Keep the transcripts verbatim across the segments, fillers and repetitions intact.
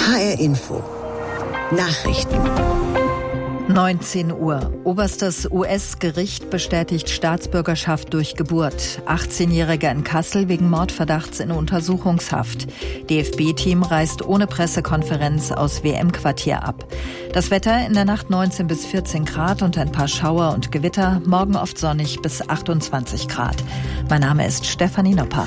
H R Info. Nachrichten. neunzehn Uhr. Oberstes U S-Gericht bestätigt Staatsbürgerschaft durch Geburt. achtzehnjähriger in Kassel wegen Mordverdachts in Untersuchungshaft. D F B-Team reist ohne Pressekonferenz aus W M-Quartier ab. Das Wetter in der Nacht neunzehn bis vierzehn Grad und ein paar Schauer und Gewitter. Morgen oft sonnig bis achtundzwanzig Grad. Mein Name ist Stefanie Nopper.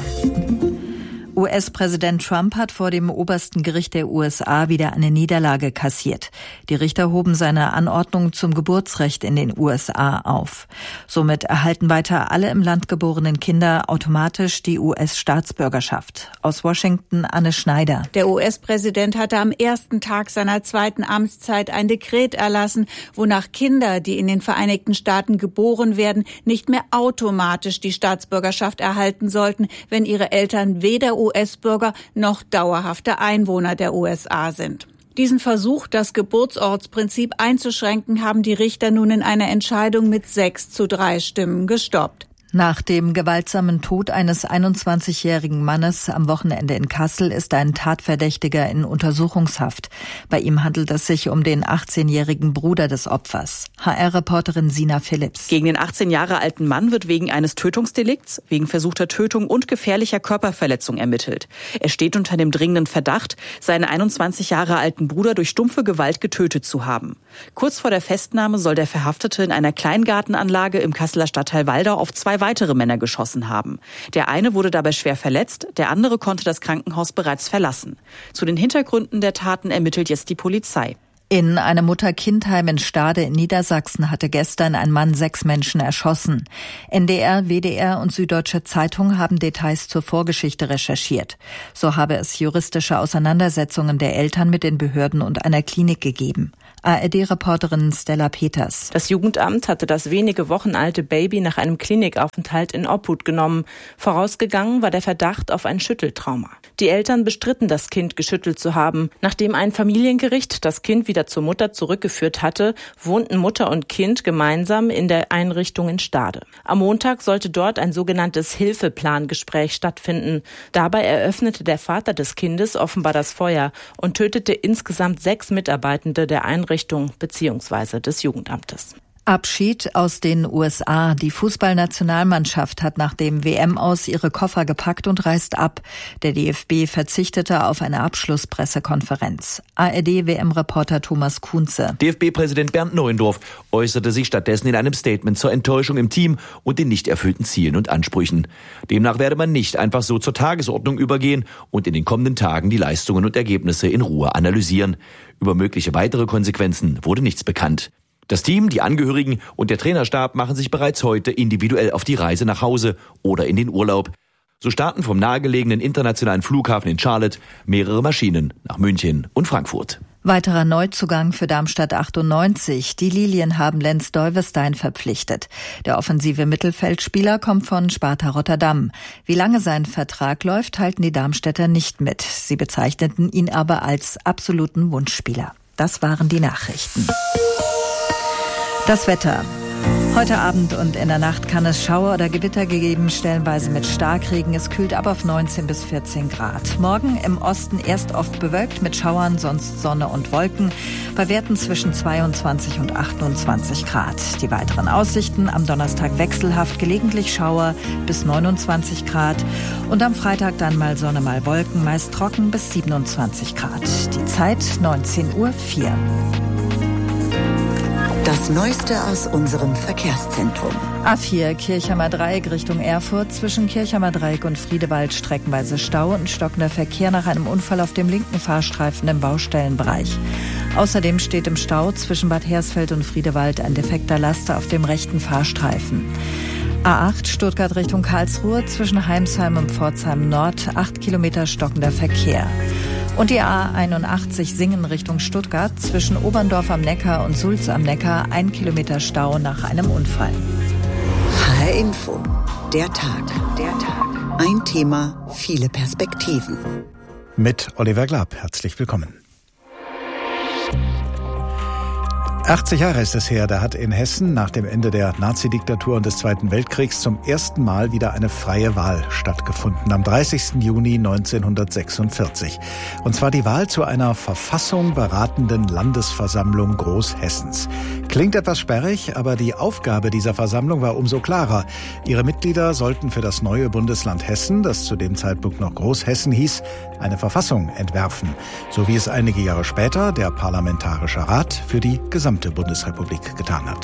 U S-Präsident Trump hat vor dem obersten Gericht der U S A wieder eine Niederlage kassiert. Die Richter hoben seine Anordnung zum Geburtsrecht in den U S A auf. Somit erhalten weiter alle im Land geborenen Kinder automatisch die U S-Staatsbürgerschaft. Aus Washington Anne Schneider. Der U S-Präsident hatte am ersten Tag seiner zweiten Amtszeit ein Dekret erlassen, wonach Kinder, die in den Vereinigten Staaten geboren werden, nicht mehr automatisch die Staatsbürgerschaft erhalten sollten, wenn ihre Eltern weder U S-Bürger noch dauerhafte Einwohner der U S A sind. Diesen Versuch, das Geburtsortsprinzip einzuschränken, haben die Richter nun in einer Entscheidung mit sechs zu drei Stimmen gestoppt. Nach dem gewaltsamen Tod eines einundzwanzigjährigen Mannes am Wochenende in Kassel ist ein Tatverdächtiger in Untersuchungshaft. Bei ihm handelt es sich um den achtzehnjährigen Bruder des Opfers. H R-Reporterin Sina Philipps. Gegen den achtzehn Jahre alten Mann wird wegen eines Tötungsdelikts, wegen versuchter Tötung und gefährlicher Körperverletzung ermittelt. Er steht unter dem dringenden Verdacht, seinen einundzwanzig Jahre alten Bruder durch stumpfe Gewalt getötet zu haben. Kurz vor der Festnahme soll der Verhaftete in einer Kleingartenanlage im Kasseler Stadtteil Waldau auf zwei weitere Männer geschossen haben. Der eine wurde dabei schwer verletzt, der andere konnte das Krankenhaus bereits verlassen. Zu den Hintergründen der Taten ermittelt jetzt die Polizei. In einem Mutter-Kind-Heim in Stade in Niedersachsen hatte gestern ein Mann sechs Menschen erschossen. N D R, W D R und Süddeutsche Zeitung haben Details zur Vorgeschichte recherchiert. So habe es juristische Auseinandersetzungen der Eltern mit den Behörden und einer Klinik gegeben. A R D-Reporterin Stella Peters. Das Jugendamt hatte das wenige Wochen alte Baby nach einem Klinikaufenthalt in Obhut genommen. Vorausgegangen war der Verdacht auf ein Schütteltrauma. Die Eltern bestritten, das Kind geschüttelt zu haben. Nachdem ein Familiengericht das Kind wieder zur Mutter zurückgeführt hatte, wohnten Mutter und Kind gemeinsam in der Einrichtung in Stade. Am Montag sollte dort ein sogenanntes Hilfeplangespräch stattfinden. Dabei eröffnete der Vater des Kindes offenbar das Feuer und tötete insgesamt sechs Mitarbeitende der Einrichtung bzw. des Jugendamtes. Abschied aus den U S A. Die Fußballnationalmannschaft hat nach dem W M-Aus ihre Koffer gepackt und reist ab. Der D F B verzichtete auf eine Abschlusspressekonferenz. A R D-W M-Reporter Thomas Kunze. D F B-Präsident Bernd Neuendorf äußerte sich stattdessen in einem Statement zur Enttäuschung im Team und den nicht erfüllten Zielen und Ansprüchen. Demnach werde man nicht einfach so zur Tagesordnung übergehen und in den kommenden Tagen die Leistungen und Ergebnisse in Ruhe analysieren. Über mögliche weitere Konsequenzen wurde nichts bekannt. Das Team, die Angehörigen und der Trainerstab machen sich bereits heute individuell auf die Reise nach Hause oder in den Urlaub. So starten vom nahegelegenen internationalen Flughafen in Charlotte mehrere Maschinen nach München und Frankfurt. Weiterer Neuzugang für Darmstadt achtundneunzig. Die Lilien haben Lens Deuwestein verpflichtet. Der offensive Mittelfeldspieler kommt von Sparta Rotterdam. Wie lange sein Vertrag läuft, halten die Darmstädter nicht mit. Sie bezeichneten ihn aber als absoluten Wunschspieler. Das waren die Nachrichten. Das Wetter. Heute Abend und in der Nacht kann es Schauer oder Gewitter geben, stellenweise mit Starkregen. Es kühlt ab auf neunzehn bis vierzehn Grad. Morgen im Osten erst oft bewölkt mit Schauern, sonst Sonne und Wolken. Bei Werten zwischen zweiundzwanzig und achtundzwanzig Grad. Die weiteren Aussichten: am Donnerstag wechselhaft, gelegentlich Schauer bis neunundzwanzig Grad. Und am Freitag dann mal Sonne, mal Wolken, meist trocken bis siebenundzwanzig Grad. Die Zeit neunzehn Uhr vier. Das Neueste aus unserem Verkehrszentrum. A vier Kirchheimer Dreieck Richtung Erfurt. Zwischen Kirchheimer Dreieck und Friedewald streckenweise Stau und stockender Verkehr nach einem Unfall auf dem linken Fahrstreifen im Baustellenbereich. Außerdem steht im Stau zwischen Bad Hersfeld und Friedewald ein defekter Laster auf dem rechten Fahrstreifen. A acht Stuttgart Richtung Karlsruhe. Zwischen Heimsheim und Pforzheim Nord acht Kilometer stockender Verkehr. Und die A einundachtzig Singen Richtung Stuttgart, zwischen Oberndorf am Neckar und Sulz am Neckar, ein Kilometer Stau nach einem Unfall. H R Info, der Tag, der Tag. Ein Thema, viele Perspektiven. Mit Oliver Glab, herzlich willkommen. achtzig Jahre ist es her, da hat in Hessen nach dem Ende der Nazidiktatur und des Zweiten Weltkriegs zum ersten Mal wieder eine freie Wahl stattgefunden, am dreißigsten Juni neunzehnhundertsechsundvierzig. Und zwar die Wahl zu einer Verfassung beratenden Landesversammlung Großhessens. Klingt etwas sperrig, aber die Aufgabe dieser Versammlung war umso klarer. Ihre Mitglieder sollten für das neue Bundesland Hessen, das zu dem Zeitpunkt noch Großhessen hieß, eine Verfassung entwerfen. So wie es einige Jahre später der Parlamentarische Rat für die gesamte Bundesrepublik getan hat.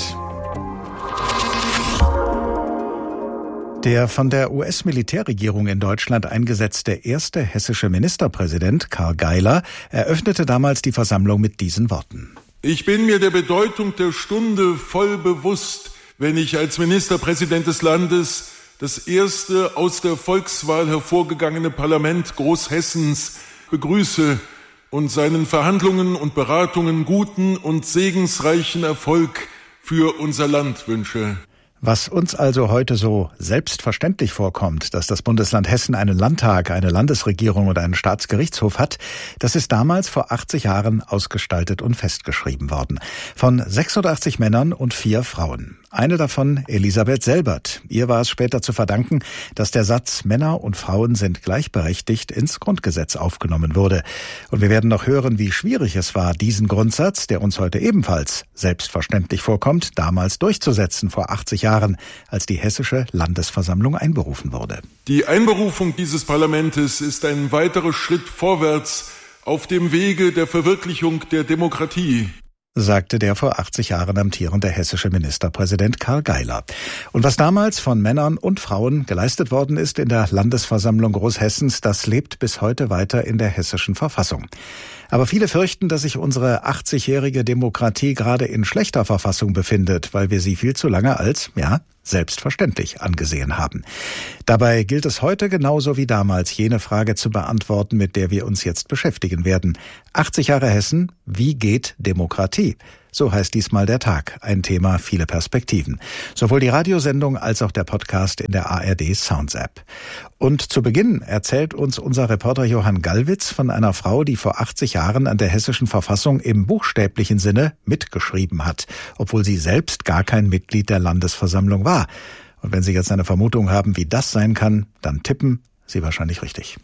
Der von der U S-Militärregierung in Deutschland eingesetzte erste hessische Ministerpräsident Karl Geiler eröffnete damals die Versammlung mit diesen Worten. Ich bin mir der Bedeutung der Stunde voll bewusst, wenn ich als Ministerpräsident des Landes das erste aus der Volkswahl hervorgegangene Parlament Großhessens begrüße und seinen Verhandlungen und Beratungen guten und segensreichen Erfolg für unser Land wünsche. Was uns also heute so selbstverständlich vorkommt, dass das Bundesland Hessen einen Landtag, eine Landesregierung und einen Staatsgerichtshof hat, das ist damals vor achtzig Jahren ausgestaltet und festgeschrieben worden. Von sechsundachtzig Männern und vier Frauen. Eine davon Elisabeth Selbert. Ihr war es später zu verdanken, dass der Satz Männer und Frauen sind gleichberechtigt ins Grundgesetz aufgenommen wurde. Und wir werden noch hören, wie schwierig es war, diesen Grundsatz, der uns heute ebenfalls selbstverständlich vorkommt, damals durchzusetzen vor achtzig Jahren, als die hessische Landesversammlung einberufen wurde. Die Einberufung dieses Parlaments ist ein weiterer Schritt vorwärts auf dem Wege der Verwirklichung der Demokratie, sagte der vor achtzig Jahren amtierende hessische Ministerpräsident Karl Geiler. Und was damals von Männern und Frauen geleistet worden ist in der Landesversammlung Großhessens, das lebt bis heute weiter in der hessischen Verfassung. Aber viele fürchten, dass sich unsere achtzigjährige Demokratie gerade in schlechter Verfassung befindet, weil wir sie viel zu lange als, ja, selbstverständlich angesehen haben. Dabei gilt es heute genauso wie damals, jene Frage zu beantworten, mit der wir uns jetzt beschäftigen werden. achtzig Jahre Hessen, wie geht Demokratie? So heißt diesmal der Tag. Ein Thema, viele Perspektiven. Sowohl die Radiosendung als auch der Podcast in der A R D Sounds App. Und zu Beginn erzählt uns unser Reporter Johann Gallwitz von einer Frau, die vor achtzig Jahren an der hessischen Verfassung im buchstäblichen Sinne mitgeschrieben hat, obwohl sie selbst gar kein Mitglied der Landesversammlung war. Und wenn Sie jetzt eine Vermutung haben, wie das sein kann, dann tippen Sie wahrscheinlich richtig.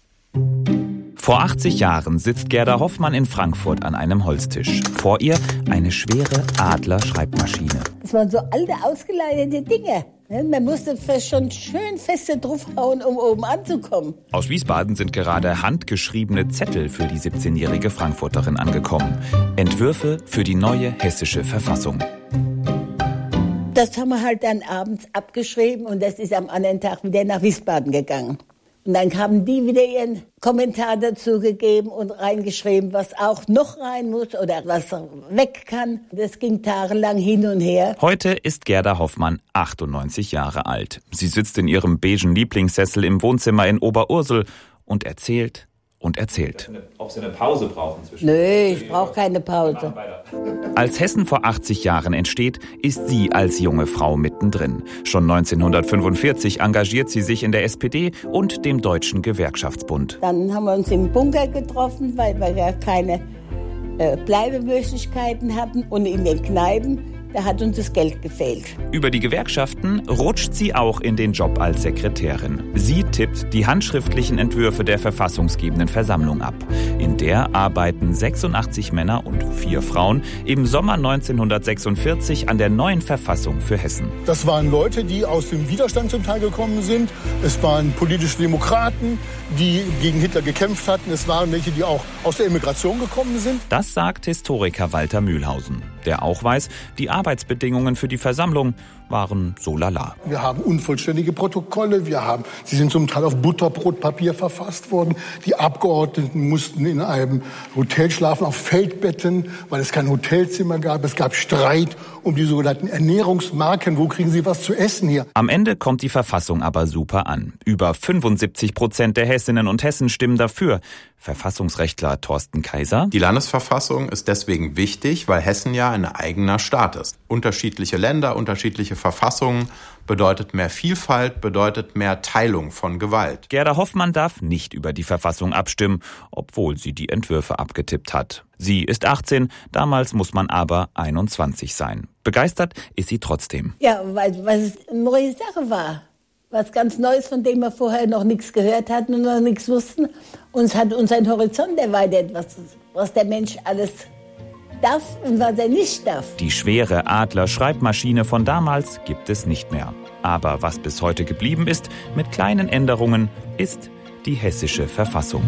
Vor achtzig Jahren sitzt Gerda Hoffmann in Frankfurt an einem Holztisch. Vor ihr eine schwere Adler-Schreibmaschine. Das waren so alte, ausgeleitete Dinge. Man musste schon schön feste draufhauen, um oben anzukommen. Aus Wiesbaden sind gerade handgeschriebene Zettel für die siebzehnjährige Frankfurterin angekommen. Entwürfe für die neue hessische Verfassung. Das haben wir halt dann abends abgeschrieben und das ist am anderen Tag wieder nach Wiesbaden gegangen. Und dann haben die wieder ihren Kommentar dazu gegeben und reingeschrieben, was auch noch rein muss oder was weg kann. Das ging tagelang hin und her. Heute ist Gerda Hoffmann achtundneunzig Jahre alt. Sie sitzt in ihrem beigen Lieblingssessel im Wohnzimmer in Oberursel und erzählt und erzählt. Ob Sie eine Pause brauchen zwischen. Nö, ich brauche keine Pause. Als Hessen vor achtzig Jahren entsteht, ist sie als junge Frau mittendrin. Schon neunzehnhundertfünfundvierzig engagiert sie sich in der S P D und dem Deutschen Gewerkschaftsbund. Dann haben wir uns im Bunker getroffen, weil wir ja keine äh, Bleibemöglichkeiten hatten. Und in den Kneipen, da hat uns das Geld gefehlt. Über die Gewerkschaften rutscht sie auch in den Job als Sekretärin. Sie tippt die handschriftlichen Entwürfe der verfassungsgebenden Versammlung ab. In der arbeiten sechsundachtzig Männer und vier Frauen im Sommer neunzehnhundertsechsundvierzig an der neuen Verfassung für Hessen. Das waren Leute, die aus dem Widerstand zum Teil gekommen sind. Es waren politische Demokraten, die gegen Hitler gekämpft hatten. Es waren welche, die auch aus der Immigration gekommen sind. Das sagt Historiker Walter Mühlhausen, der auch weiß, die Arbeitsbedingungen für die Versammlung waren so lala. Wir haben unvollständige Protokolle, wir haben, sie sind zum Teil auf Butterbrotpapier verfasst worden. Die Abgeordneten mussten in einem Hotel schlafen, auf Feldbetten, weil es kein Hotelzimmer gab. Es gab Streit um die sogenannten Ernährungsmarken. Wo kriegen Sie was zu essen hier? Am Ende kommt die Verfassung aber super an. Über fünfundsiebzig Prozent der Hessinnen und Hessen stimmen dafür. Verfassungsrechtler Thorsten Kaiser. Die Landesverfassung ist deswegen wichtig, weil Hessen ja ein eigener Staat ist. Unterschiedliche Länder, unterschiedliche Verfassungen bedeutet mehr Vielfalt, bedeutet mehr Teilung von Gewalt. Gerda Hoffmann darf nicht über die Verfassung abstimmen, obwohl sie die Entwürfe abgetippt hat. Sie ist achtzehn, damals muss man aber einundzwanzig sein. Begeistert ist sie trotzdem. Ja, weil, weil es eine neue Sache war. Was ganz Neues, von dem wir vorher noch nichts gehört hatten und noch nichts wussten. Und es hat unseren Horizont erweitert, was, was der Mensch alles darf und was er nicht darf. Die schwere Adler-Schreibmaschine von damals gibt es nicht mehr. Aber was bis heute geblieben ist, mit kleinen Änderungen, ist die hessische Verfassung.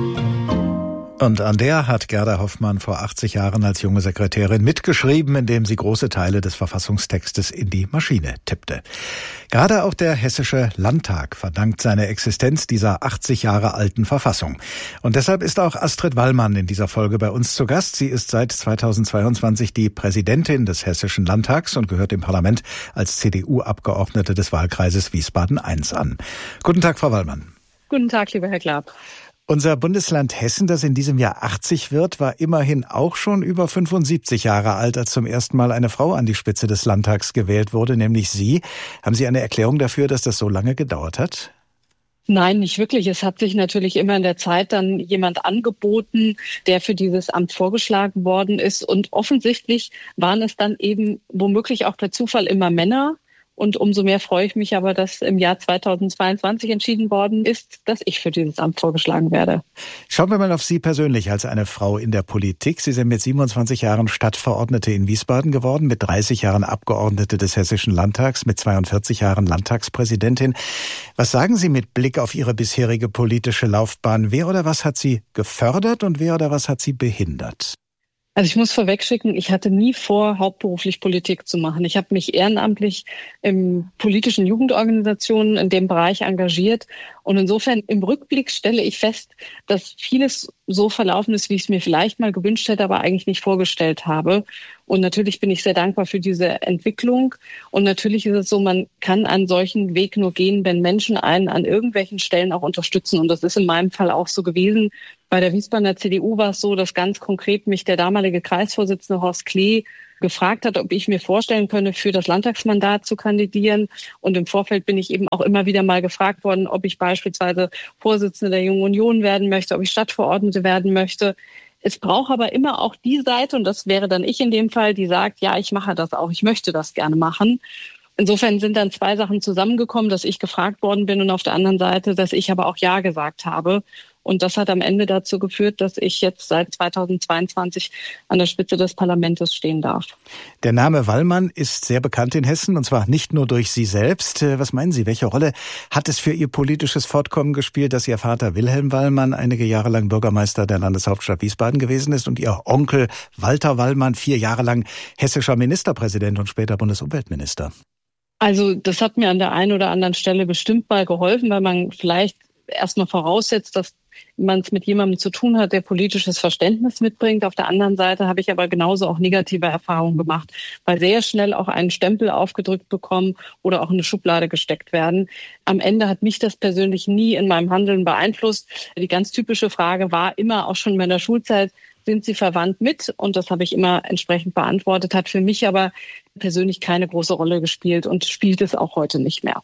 Und an der hat Gerda Hoffmann vor achtzig Jahren als junge Sekretärin mitgeschrieben, indem sie große Teile des Verfassungstextes in die Maschine tippte. Gerade auch der Hessische Landtag verdankt seine Existenz dieser achtzig Jahre alten Verfassung. Und deshalb ist auch Astrid Wallmann in dieser Folge bei uns zu Gast. Sie ist seit zweitausendzweiundzwanzig die Präsidentin des Hessischen Landtags und gehört im Parlament als C D U-Abgeordnete des Wahlkreises Wiesbaden eins an. Guten Tag, Frau Wallmann. Guten Tag, lieber Herr Glab. Unser Bundesland Hessen, das in diesem Jahr achtzig wird, war immerhin auch schon über fünfundsiebzig Jahre alt, als zum ersten Mal eine Frau an die Spitze des Landtags gewählt wurde, nämlich Sie. Haben Sie eine Erklärung dafür, dass das so lange gedauert hat? Nein, nicht wirklich. Es hat sich natürlich immer in der Zeit dann jemand angeboten, der für dieses Amt vorgeschlagen worden ist. Und offensichtlich waren es dann eben womöglich auch per Zufall immer Männer. Und umso mehr freue ich mich aber, dass im Jahr zweitausendzweiundzwanzig entschieden worden ist, dass ich für dieses Amt vorgeschlagen werde. Schauen wir mal auf Sie persönlich als eine Frau in der Politik. Sie sind mit siebenundzwanzig Jahren Stadtverordnete in Wiesbaden geworden, mit dreißig Jahren Abgeordnete des Hessischen Landtags, mit zweiundvierzig Jahren Landtagspräsidentin. Was sagen Sie mit Blick auf Ihre bisherige politische Laufbahn? Wer oder was hat Sie gefördert und wer oder was hat Sie behindert? Also ich muss vorwegschicken, ich hatte nie vor, hauptberuflich Politik zu machen. Ich habe mich ehrenamtlich in politischen Jugendorganisationen in dem Bereich engagiert. Und insofern im Rückblick stelle ich fest, dass vieles so verlaufen ist, wie ich es mir vielleicht mal gewünscht hätte, aber eigentlich nicht vorgestellt habe. Und natürlich bin ich sehr dankbar für diese Entwicklung. Und natürlich ist es so, man kann einen solchen Weg nur gehen, wenn Menschen einen an irgendwelchen Stellen auch unterstützen. Und das ist in meinem Fall auch so gewesen. Bei der Wiesbadener C D U war es so, dass ganz konkret mich der damalige Kreisvorsitzende Horst Klee gefragt hat, ob ich mir vorstellen könne, für das Landtagsmandat zu kandidieren. Und im Vorfeld bin ich eben auch immer wieder mal gefragt worden, ob ich beispielsweise Vorsitzende der Jungen Union werden möchte, ob ich Stadtverordnete werden möchte. Es braucht aber immer auch die Seite, und das wäre dann ich in dem Fall, die sagt, ja, ich mache das auch, ich möchte das gerne machen. Insofern sind dann zwei Sachen zusammengekommen, dass ich gefragt worden bin und auf der anderen Seite, dass ich aber auch Ja gesagt habe. Und das hat am Ende dazu geführt, dass ich jetzt seit zweitausendzweiundzwanzig an der Spitze des Parlaments stehen darf. Der Name Wallmann ist sehr bekannt in Hessen, und zwar nicht nur durch Sie selbst. Was meinen Sie, welche Rolle hat es für Ihr politisches Fortkommen gespielt, dass Ihr Vater Wilhelm Wallmann einige Jahre lang Bürgermeister der Landeshauptstadt Wiesbaden gewesen ist und Ihr Onkel Walter Wallmann vier Jahre lang hessischer Ministerpräsident und später Bundesumweltminister? Also das hat mir an der einen oder anderen Stelle bestimmt mal geholfen, weil man vielleicht erstmal voraussetzt, dass man es mit jemandem zu tun hat, der politisches Verständnis mitbringt. Auf der anderen Seite habe ich aber genauso auch negative Erfahrungen gemacht, weil sehr schnell auch einen Stempel aufgedrückt bekommen oder auch in eine Schublade gesteckt werden. Am Ende hat mich das persönlich nie in meinem Handeln beeinflusst. Die ganz typische Frage war immer auch schon in meiner Schulzeit, sind Sie verwandt mit? Und das habe ich immer entsprechend beantwortet, hat für mich aber persönlich keine große Rolle gespielt und spielt es auch heute nicht mehr.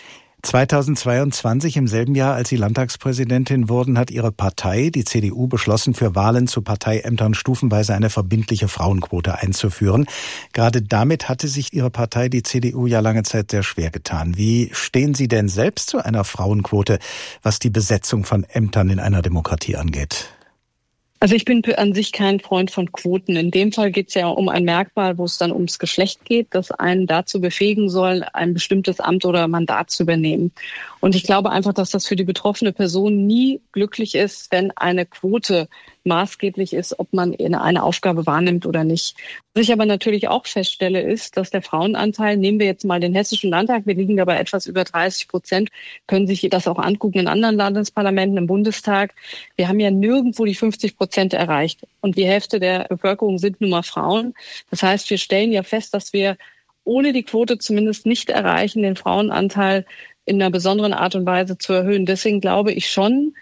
zweitausendzweiundzwanzig, im selben Jahr, als Sie Landtagspräsidentin wurden, hat Ihre Partei, die C D U, beschlossen, für Wahlen zu Parteiämtern stufenweise eine verbindliche Frauenquote einzuführen. Gerade damit hatte sich Ihre Partei, die C D U, ja lange Zeit sehr schwer getan. Wie stehen Sie denn selbst zu einer Frauenquote, was die Besetzung von Ämtern in einer Demokratie angeht? Also ich bin an sich kein Freund von Quoten. In dem Fall geht es ja um ein Merkmal, wo es dann ums Geschlecht geht, das einen dazu befähigen soll, ein bestimmtes Amt oder Mandat zu übernehmen. Und ich glaube einfach, dass das für die betroffene Person nie glücklich ist, wenn eine Quote maßgeblich ist, ob man eine Aufgabe wahrnimmt oder nicht. Was ich aber natürlich auch feststelle, ist, dass der Frauenanteil, nehmen wir jetzt mal den Hessischen Landtag, wir liegen dabei etwas über dreißig Prozent, können sich das auch angucken in anderen Landesparlamenten, im Bundestag. Wir haben ja nirgendwo die fünfzig Prozent erreicht. Und die Hälfte der Bevölkerung sind nun mal Frauen. Das heißt, wir stellen ja fest, dass wir ohne die Quote zumindest nicht erreichen, den Frauenanteil in einer besonderen Art und Weise zu erhöhen. Deswegen glaube ich schon,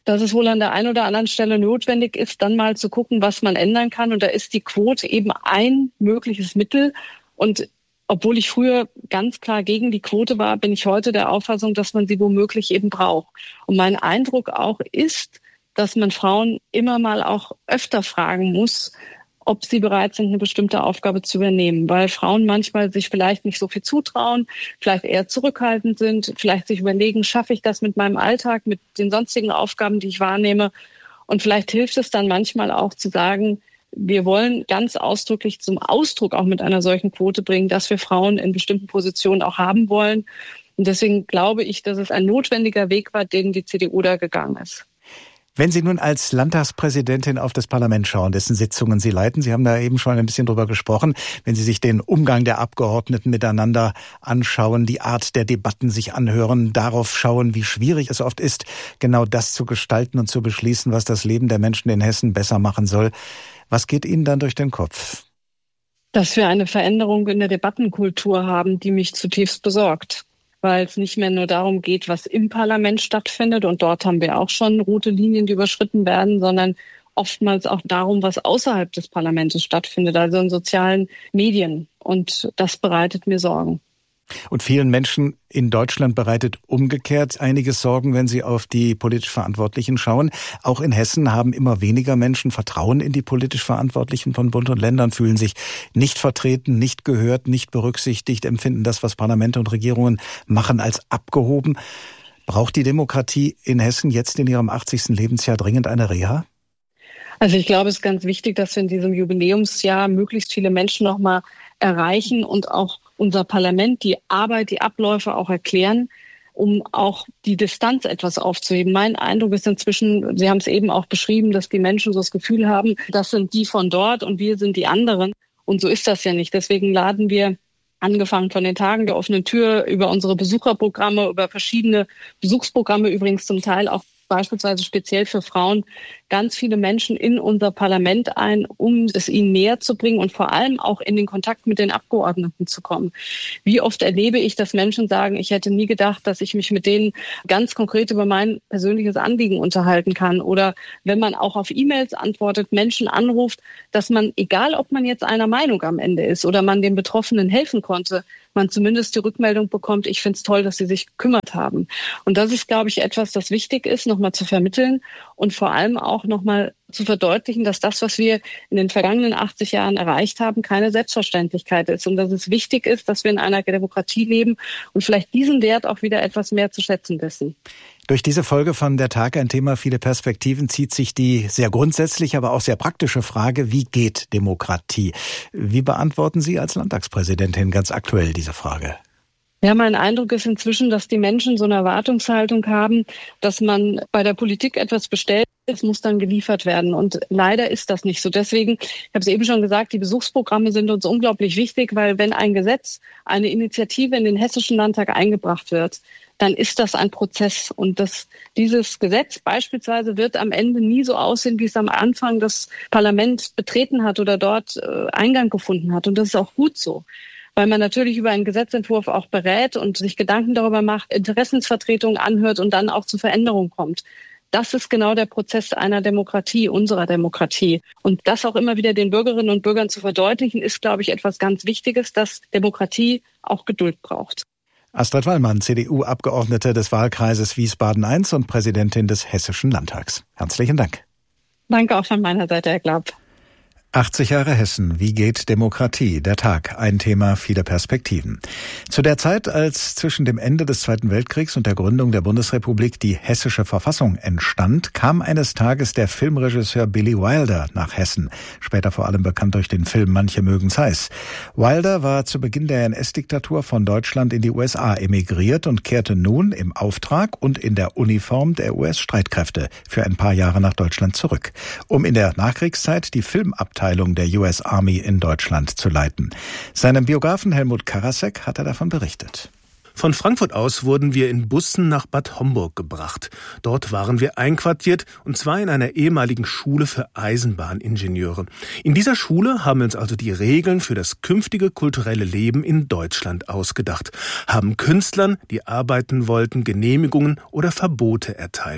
dass es wohl an der einen oder anderen Stelle notwendig ist, dann mal zu gucken, was man ändern kann. Und da ist die Quote eben ein mögliches Mittel. Und obwohl ich früher ganz klar gegen die Quote war, bin ich heute der Auffassung, dass man sie womöglich eben braucht. Und mein Eindruck auch ist, dass man Frauen immer mal auch öfter fragen muss, ob sie bereit sind, eine bestimmte Aufgabe zu übernehmen, weil Frauen manchmal sich vielleicht nicht so viel zutrauen, vielleicht eher zurückhaltend sind, vielleicht sich überlegen, schaffe ich das mit meinem Alltag, mit den sonstigen Aufgaben, die ich wahrnehme. Und vielleicht hilft es dann manchmal auch zu sagen, wir wollen ganz ausdrücklich zum Ausdruck auch mit einer solchen Quote bringen, dass wir Frauen in bestimmten Positionen auch haben wollen. Und deswegen glaube ich, dass es ein notwendiger Weg war, den die C D U da gegangen ist. Wenn Sie nun als Landtagspräsidentin auf das Parlament schauen, dessen Sitzungen Sie leiten, Sie haben da eben schon ein bisschen drüber gesprochen, wenn Sie sich den Umgang der Abgeordneten miteinander anschauen, die Art der Debatten sich anhören, darauf schauen, wie schwierig es oft ist, genau das zu gestalten und zu beschließen, was das Leben der Menschen in Hessen besser machen soll. Was geht Ihnen dann durch den Kopf? Dass wir eine Veränderung in der Debattenkultur haben, die mich zutiefst besorgt. Weil es nicht mehr nur darum geht, was im Parlament stattfindet. Und dort haben wir auch schon rote Linien, die überschritten werden, sondern oftmals auch darum, was außerhalb des Parlaments stattfindet, also in sozialen Medien. Und das bereitet mir Sorgen. Und vielen Menschen in Deutschland bereitet umgekehrt einiges Sorgen, wenn sie auf die politisch Verantwortlichen schauen. Auch in Hessen haben immer weniger Menschen Vertrauen in die politisch Verantwortlichen von Bund und Ländern, fühlen sich nicht vertreten, nicht gehört, nicht berücksichtigt, empfinden das, was Parlamente und Regierungen machen, als abgehoben. Braucht die Demokratie in Hessen jetzt in ihrem achtzigsten Lebensjahr dringend eine Reha? Also ich glaube, es ist ganz wichtig, dass wir in diesem Jubiläumsjahr möglichst viele Menschen noch mal erreichen und auch unser Parlament die Arbeit, die Abläufe auch erklären, um auch die Distanz etwas aufzuheben. Mein Eindruck ist inzwischen, Sie haben es eben auch beschrieben, dass die Menschen so das Gefühl haben, das sind die von dort und wir sind die anderen. Und so ist das ja nicht. Deswegen laden wir, angefangen von den Tagen der offenen Tür, über unsere Besucherprogramme, über verschiedene Besuchsprogramme, übrigens zum Teil auch beispielsweise speziell für Frauen, ganz viele Menschen in unser Parlament ein, um es ihnen näher zu bringen und vor allem auch in den Kontakt mit den Abgeordneten zu kommen. Wie oft erlebe ich, dass Menschen sagen, ich hätte nie gedacht, dass ich mich mit denen ganz konkret über mein persönliches Anliegen unterhalten kann. Oder wenn man auch auf E-Mails antwortet, Menschen anruft, dass man, egal ob man jetzt einer Meinung am Ende ist oder man den Betroffenen helfen konnte, man zumindest die Rückmeldung bekommt, ich finde es toll, dass sie sich gekümmert haben. Und das ist, glaube ich, etwas, das wichtig ist, nochmal zu vermitteln und vor allem auch nochmal zu verdeutlichen, dass das, was wir in den vergangenen achtzig Jahren erreicht haben, keine Selbstverständlichkeit ist und dass es wichtig ist, dass wir in einer Demokratie leben und vielleicht diesen Wert auch wieder etwas mehr zu schätzen wissen. Durch diese Folge von Der Tag, ein Thema, viele Perspektiven, zieht sich die sehr grundsätzliche, aber auch sehr praktische Frage, wie geht Demokratie? Wie beantworten Sie als Landtagspräsidentin ganz aktuell diese Frage? Ja, mein Eindruck ist inzwischen, dass die Menschen so eine Erwartungshaltung haben, dass man bei der Politik etwas bestellt, es muss dann geliefert werden. Und leider ist das nicht so. Deswegen, ich habe es eben schon gesagt, die Besuchsprogramme sind uns unglaublich wichtig, weil wenn ein Gesetz, eine Initiative in den Hessischen Landtag eingebracht wird, dann ist das ein Prozess. Und das, dieses Gesetz beispielsweise wird am Ende nie so aussehen, wie es am Anfang das Parlament betreten hat oder dort äh, Eingang gefunden hat. Und das ist auch gut so. Weil man natürlich über einen Gesetzentwurf auch berät und sich Gedanken darüber macht, Interessensvertretungen anhört und dann auch zu Veränderungen kommt. Das ist genau der Prozess einer Demokratie, unserer Demokratie. Und das auch immer wieder den Bürgerinnen und Bürgern zu verdeutlichen, ist, glaube ich, etwas ganz Wichtiges, dass Demokratie auch Geduld braucht. Astrid Wallmann, C D U-Abgeordnete des Wahlkreises Wiesbaden eins und Präsidentin des Hessischen Landtags. Herzlichen Dank. Danke auch von meiner Seite, Herr Glaub. achtzig Jahre Hessen. Wie geht Demokratie? Der Tag. Ein Thema, viele Perspektiven. Zu der Zeit, als zwischen dem Ende des Zweiten Weltkriegs und der Gründung der Bundesrepublik die hessische Verfassung entstand, kam eines Tages der Filmregisseur Billy Wilder nach Hessen. Später vor allem bekannt durch den Film Manche mögen's heiß. Wilder war zu Beginn der N S-Diktatur von Deutschland in die U S A emigriert und kehrte nun im Auftrag und in der Uniform der U S-Streitkräfte für ein paar Jahre nach Deutschland zurück, um in der Nachkriegszeit die Filmabteilung der U S Army in Deutschland zu leiten. Seinem Biografen Helmut Karasek hat er davon berichtet. Von Frankfurt aus wurden wir in Bussen nach Bad Homburg gebracht. Dort waren wir einquartiert, und zwar in einer ehemaligen Schule für Eisenbahningenieure. In dieser Schule haben wir uns also die Regeln für das künftige kulturelle Leben in Deutschland ausgedacht, haben Künstlern, die arbeiten wollten, Genehmigungen oder Verbote erteilt.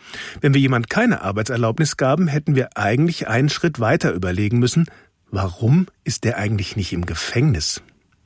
Wenn wir jemand keine Arbeitserlaubnis gaben, hätten wir eigentlich einen Schritt weiter überlegen müssen, warum ist der eigentlich nicht im Gefängnis?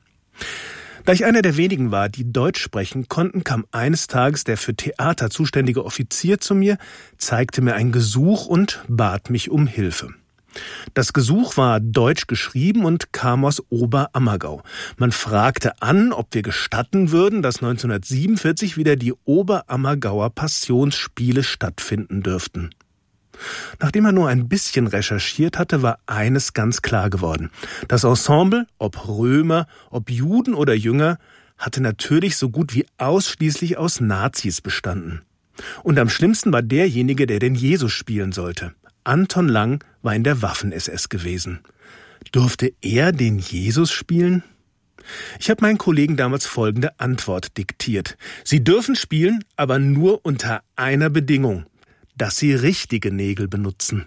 Da ich einer der wenigen war, die Deutsch sprechen konnten, kam eines Tages der für Theater zuständige Offizier zu mir, zeigte mir ein Gesuch und bat mich um Hilfe. Das Gesuch war deutsch geschrieben und kam aus Oberammergau. Man fragte an, ob wir gestatten würden, dass neunzehnhundertsiebenundvierzig wieder die Oberammergauer Passionsspiele stattfinden dürften. Nachdem er nur ein bisschen recherchiert hatte, war eines ganz klar geworden. Das Ensemble, ob Römer, ob Juden oder Jünger, hatte natürlich so gut wie ausschließlich aus Nazis bestanden. Und am schlimmsten war derjenige, der den Jesus spielen sollte. Anton Lang war in der Waffen-S S gewesen. Durfte er den Jesus spielen? Ich habe meinen Kollegen damals folgende Antwort diktiert. Sie dürfen spielen, aber nur unter einer Bedingung: dass sie richtige Nägel benutzen.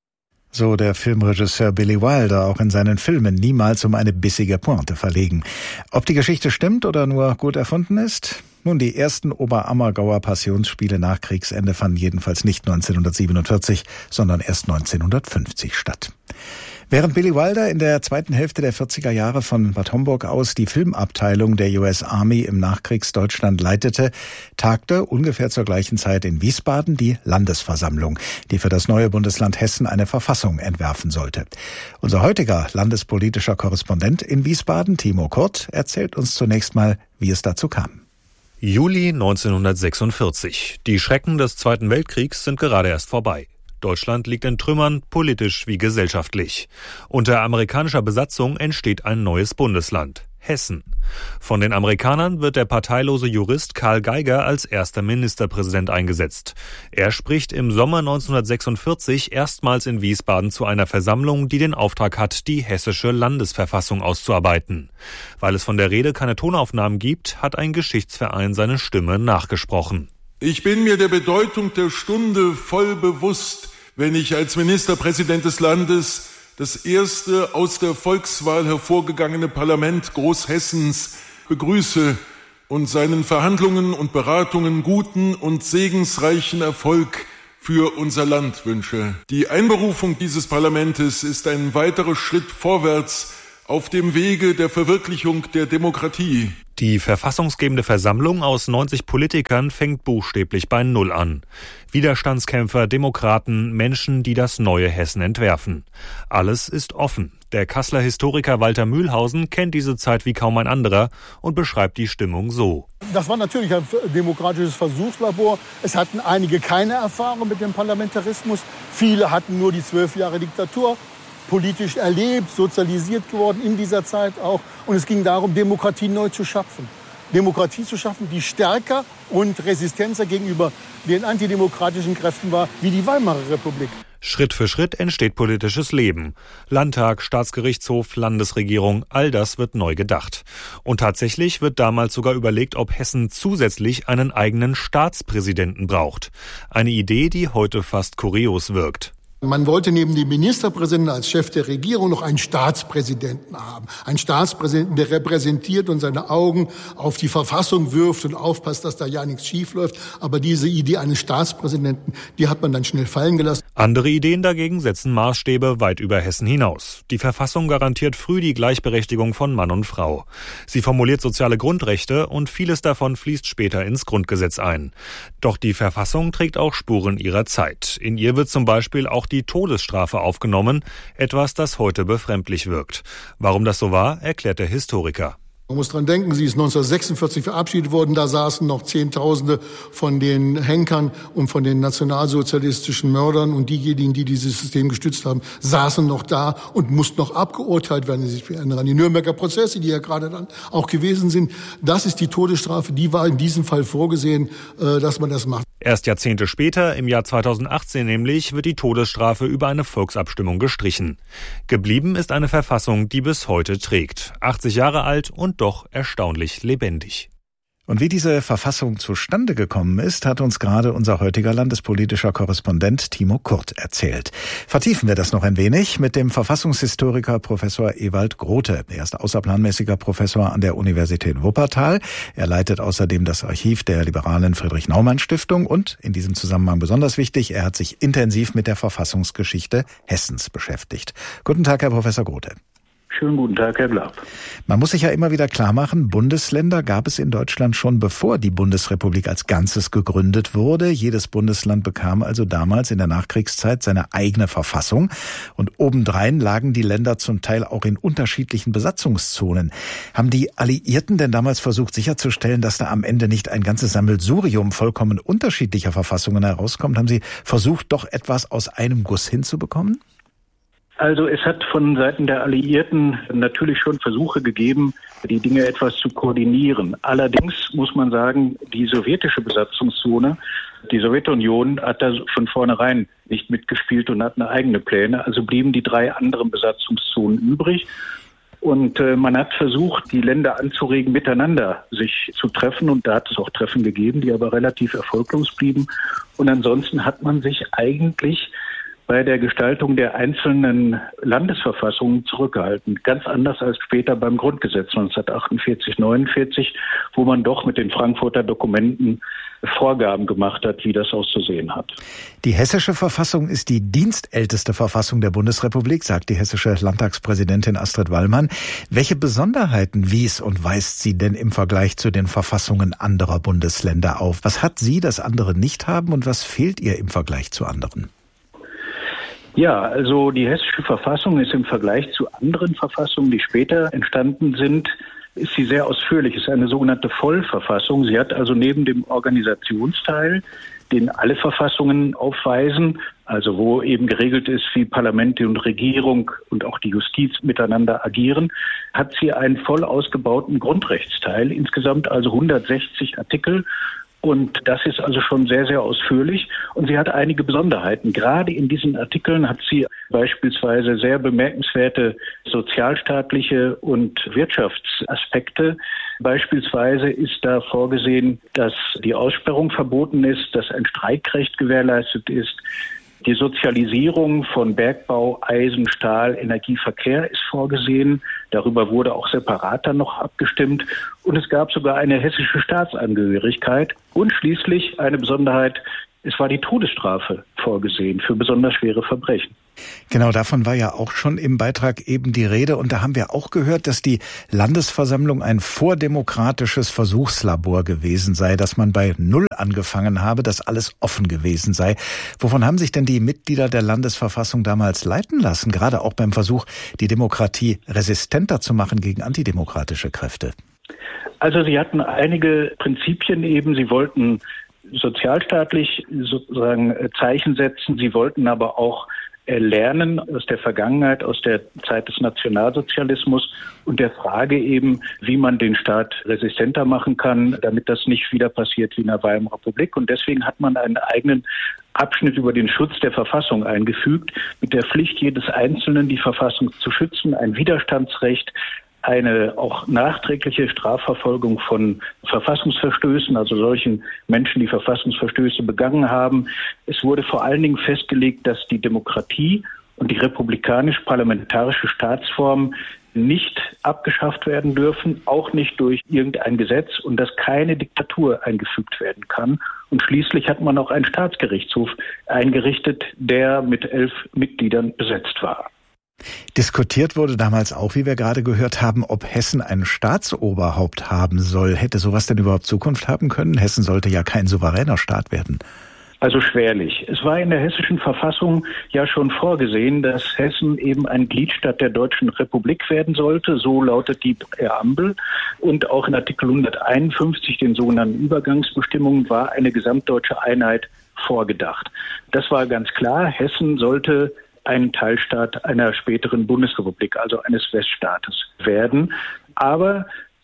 So der Filmregisseur Billy Wilder, auch in seinen Filmen niemals um eine bissige Pointe verlegen. Ob die Geschichte stimmt oder nur gut erfunden ist? Nun, die ersten Oberammergauer Passionsspiele nach Kriegsende fanden jedenfalls nicht neunzehnhundertsiebenundvierzig, sondern erst neunzehnhundertfünfzig statt. Während Billy Wilder in der zweiten Hälfte der vierziger Jahre von Bad Homburg aus die Filmabteilung der U S Army im Nachkriegsdeutschland leitete, tagte ungefähr zur gleichen Zeit in Wiesbaden die Landesversammlung, die für das neue Bundesland Hessen eine Verfassung entwerfen sollte. Unser heutiger landespolitischer Korrespondent in Wiesbaden, Timo Kurt, erzählt uns zunächst mal, wie es dazu kam. Juli neunzehnhundertsechsundvierzig. Die Schrecken des Zweiten Weltkriegs sind gerade erst vorbei. Deutschland liegt in Trümmern, politisch wie gesellschaftlich. Unter amerikanischer Besatzung entsteht ein neues Bundesland, Hessen. Von den Amerikanern wird der parteilose Jurist Karl Geiger als erster Ministerpräsident eingesetzt. Er spricht im Sommer neunzehnhundertsechsundvierzig erstmals in Wiesbaden zu einer Versammlung, die den Auftrag hat, die hessische Landesverfassung auszuarbeiten. Weil es von der Rede keine Tonaufnahmen gibt, hat ein Geschichtsverein seine Stimme nachgesprochen. Ich bin mir der Bedeutung der Stunde voll bewusst, wenn ich als Ministerpräsident des Landes das erste aus der Volkswahl hervorgegangene Parlament Großhessens begrüße und seinen Verhandlungen und Beratungen guten und segensreichen Erfolg für unser Land wünsche. Die Einberufung dieses Parlamentes ist ein weiterer Schritt vorwärts auf dem Wege der Verwirklichung der Demokratie. Die verfassungsgebende Versammlung aus neunzig Politikern fängt buchstäblich bei Null an. Widerstandskämpfer, Demokraten, Menschen, die das neue Hessen entwerfen. Alles ist offen. Der Kasseler Historiker Walter Mühlhausen kennt diese Zeit wie kaum ein anderer und beschreibt die Stimmung so. Das war natürlich ein demokratisches Versuchslabor. Es hatten einige keine Erfahrung mit dem Parlamentarismus. Viele hatten nur die zwölf Jahre Diktatur politisch erlebt, sozialisiert geworden in dieser Zeit auch. Und es ging darum, Demokratie neu zu schaffen. Demokratie zu schaffen, die stärker und resistenter gegenüber den antidemokratischen Kräften war, wie die Weimarer Republik. Schritt für Schritt entsteht politisches Leben. Landtag, Staatsgerichtshof, Landesregierung, all das wird neu gedacht. Und tatsächlich wird damals sogar überlegt, ob Hessen zusätzlich einen eigenen Staatspräsidenten braucht. Eine Idee, die heute fast kurios wirkt. Man wollte neben dem Ministerpräsidenten als Chef der Regierung noch einen Staatspräsidenten haben. Einen Staatspräsidenten, der repräsentiert und seine Augen auf die Verfassung wirft und aufpasst, dass da ja nichts schief läuft. Aber diese Idee eines Staatspräsidenten, die hat man dann schnell fallen gelassen. Andere Ideen dagegen setzen Maßstäbe weit über Hessen hinaus. Die Verfassung garantiert früh die Gleichberechtigung von Mann und Frau. Sie formuliert soziale Grundrechte und vieles davon fließt später ins Grundgesetz ein. Doch die Verfassung trägt auch Spuren ihrer Zeit. In ihr wird zum Beispiel auch die Todesstrafe aufgenommen, etwas, das heute befremdlich wirkt. Warum das so war, erklärt der Historiker. Man muss dran denken, sie ist neunzehnhundertsechsundvierzig verabschiedet worden. Da saßen noch Zehntausende von den Henkern und von den nationalsozialistischen Mördern. Und diejenigen, die dieses System gestützt haben, saßen noch da und mussten noch abgeurteilt werden. Sie sich erinnern an die Nürnberger Prozesse, die ja gerade dann auch gewesen sind. Das ist die Todesstrafe. Die war in diesem Fall vorgesehen, dass man das macht. Erst Jahrzehnte später, im Jahr zweitausendachtzehn nämlich, wird die Todesstrafe über eine Volksabstimmung gestrichen. Geblieben ist eine Verfassung, die bis heute trägt. achtzig Jahre alt und doch erstaunlich lebendig. Und wie diese Verfassung zustande gekommen ist, hat uns gerade unser heutiger landespolitischer Korrespondent Timo Kurt erzählt. Vertiefen wir das noch ein wenig mit dem Verfassungshistoriker Professor Ewald Grote. Er ist außerplanmäßiger Professor an der Universität Wuppertal. Er leitet außerdem das Archiv der liberalen Friedrich-Naumann-Stiftung und, in diesem Zusammenhang besonders wichtig, er hat sich intensiv mit der Verfassungsgeschichte Hessens beschäftigt. Guten Tag, Herr Professor Grote. Schönen guten Tag, Herr Blab. Man muss sich ja immer wieder klar machen, Bundesländer gab es in Deutschland schon bevor die Bundesrepublik als Ganzes gegründet wurde. Jedes Bundesland bekam also damals in der Nachkriegszeit seine eigene Verfassung. Und obendrein lagen die Länder zum Teil auch in unterschiedlichen Besatzungszonen. Haben die Alliierten denn damals versucht sicherzustellen, dass da am Ende nicht ein ganzes Sammelsurium vollkommen unterschiedlicher Verfassungen herauskommt? Haben Sie versucht, doch etwas aus einem Guss hinzubekommen? Also es hat von Seiten der Alliierten natürlich schon Versuche gegeben, die Dinge etwas zu koordinieren. Allerdings muss man sagen, die sowjetische Besatzungszone, die Sowjetunion hat da von vornherein nicht mitgespielt und hatten eigene Pläne. Also blieben die drei anderen Besatzungszonen übrig. Und äh, man hat versucht, die Länder anzuregen, miteinander sich zu treffen. Und da hat es auch Treffen gegeben, die aber relativ erfolglos blieben. Und ansonsten hat man sich eigentlich bei der Gestaltung der einzelnen Landesverfassungen zurückgehalten. Ganz anders als später beim Grundgesetz neunzehnhundertachtundvierzig, neunundvierzig, wo man doch mit den Frankfurter Dokumenten Vorgaben gemacht hat, wie das auszusehen hat. Die hessische Verfassung ist die dienstälteste Verfassung der Bundesrepublik, sagt die hessische Landtagspräsidentin Astrid Wallmann. Welche Besonderheiten wies und weist sie denn im Vergleich zu den Verfassungen anderer Bundesländer auf? Was hat sie, das andere nicht haben, und was fehlt ihr im Vergleich zu anderen? Ja, also die hessische Verfassung ist im Vergleich zu anderen Verfassungen, die später entstanden sind, ist sie sehr ausführlich. Es ist eine sogenannte Vollverfassung. Sie hat also neben dem Organisationsteil, den alle Verfassungen aufweisen, also wo eben geregelt ist, wie Parlamente und Regierung und auch die Justiz miteinander agieren, hat sie einen voll ausgebauten Grundrechtsteil, insgesamt also hundertsechzig Artikel. Und das ist also schon sehr, sehr ausführlich. Und sie hat einige Besonderheiten. Gerade in diesen Artikeln hat sie beispielsweise sehr bemerkenswerte sozialstaatliche und Wirtschaftsaspekte. Beispielsweise ist da vorgesehen, dass die Aussperrung verboten ist, dass ein Streikrecht gewährleistet ist. Die Sozialisierung von Bergbau, Eisen, Stahl, Energie, Verkehr ist vorgesehen. Darüber wurde auch separat dann noch abgestimmt. Und es gab sogar eine hessische Staatsangehörigkeit. Und schließlich eine Besonderheit, es war die Todesstrafe vorgesehen für besonders schwere Verbrechen. Genau, davon war ja auch schon im Beitrag eben die Rede. Und da haben wir auch gehört, dass die Landesversammlung ein vordemokratisches Versuchslabor gewesen sei, dass man bei Null angefangen habe, dass alles offen gewesen sei. Wovon haben sich denn die Mitglieder der Landesverfassung damals leiten lassen, gerade auch beim Versuch, die Demokratie resistenter zu machen gegen antidemokratische Kräfte? Also sie hatten einige Prinzipien eben. Sie wollten sozialstaatlich sozusagen Zeichen setzen. Sie wollten aber auch lernen aus der Vergangenheit, aus der Zeit des Nationalsozialismus und der Frage eben, wie man den Staat resistenter machen kann, damit das nicht wieder passiert wie in der Weimarer Republik. Und deswegen hat man einen eigenen Abschnitt über den Schutz der Verfassung eingefügt, mit der Pflicht jedes Einzelnen, die Verfassung zu schützen, ein Widerstandsrecht, eine auch nachträgliche Strafverfolgung von Verfassungsverstößen, also solchen Menschen, die Verfassungsverstöße begangen haben. Es wurde vor allen Dingen festgelegt, dass die Demokratie und die republikanisch-parlamentarische Staatsform nicht abgeschafft werden dürfen, auch nicht durch irgendein Gesetz, und dass keine Diktatur eingefügt werden kann. Und schließlich hat man auch einen Staatsgerichtshof eingerichtet, der mit elf Mitgliedern besetzt war. Diskutiert wurde damals auch, wie wir gerade gehört haben, ob Hessen ein Staatsoberhaupt haben soll. Hätte sowas denn überhaupt Zukunft haben können? Hessen sollte ja kein souveräner Staat werden. Also schwerlich. Es war in der hessischen Verfassung ja schon vorgesehen, dass Hessen eben ein Gliedstaat der Deutschen Republik werden sollte. So lautet die Präambel. Und auch in Artikel hunderteinundfünfzig, den sogenannten Übergangsbestimmungen, war eine gesamtdeutsche Einheit vorgedacht. Das war ganz klar. Hessen sollte ein Teilstaat einer späteren Bundesrepublik, also eines Weststaates werden. Aber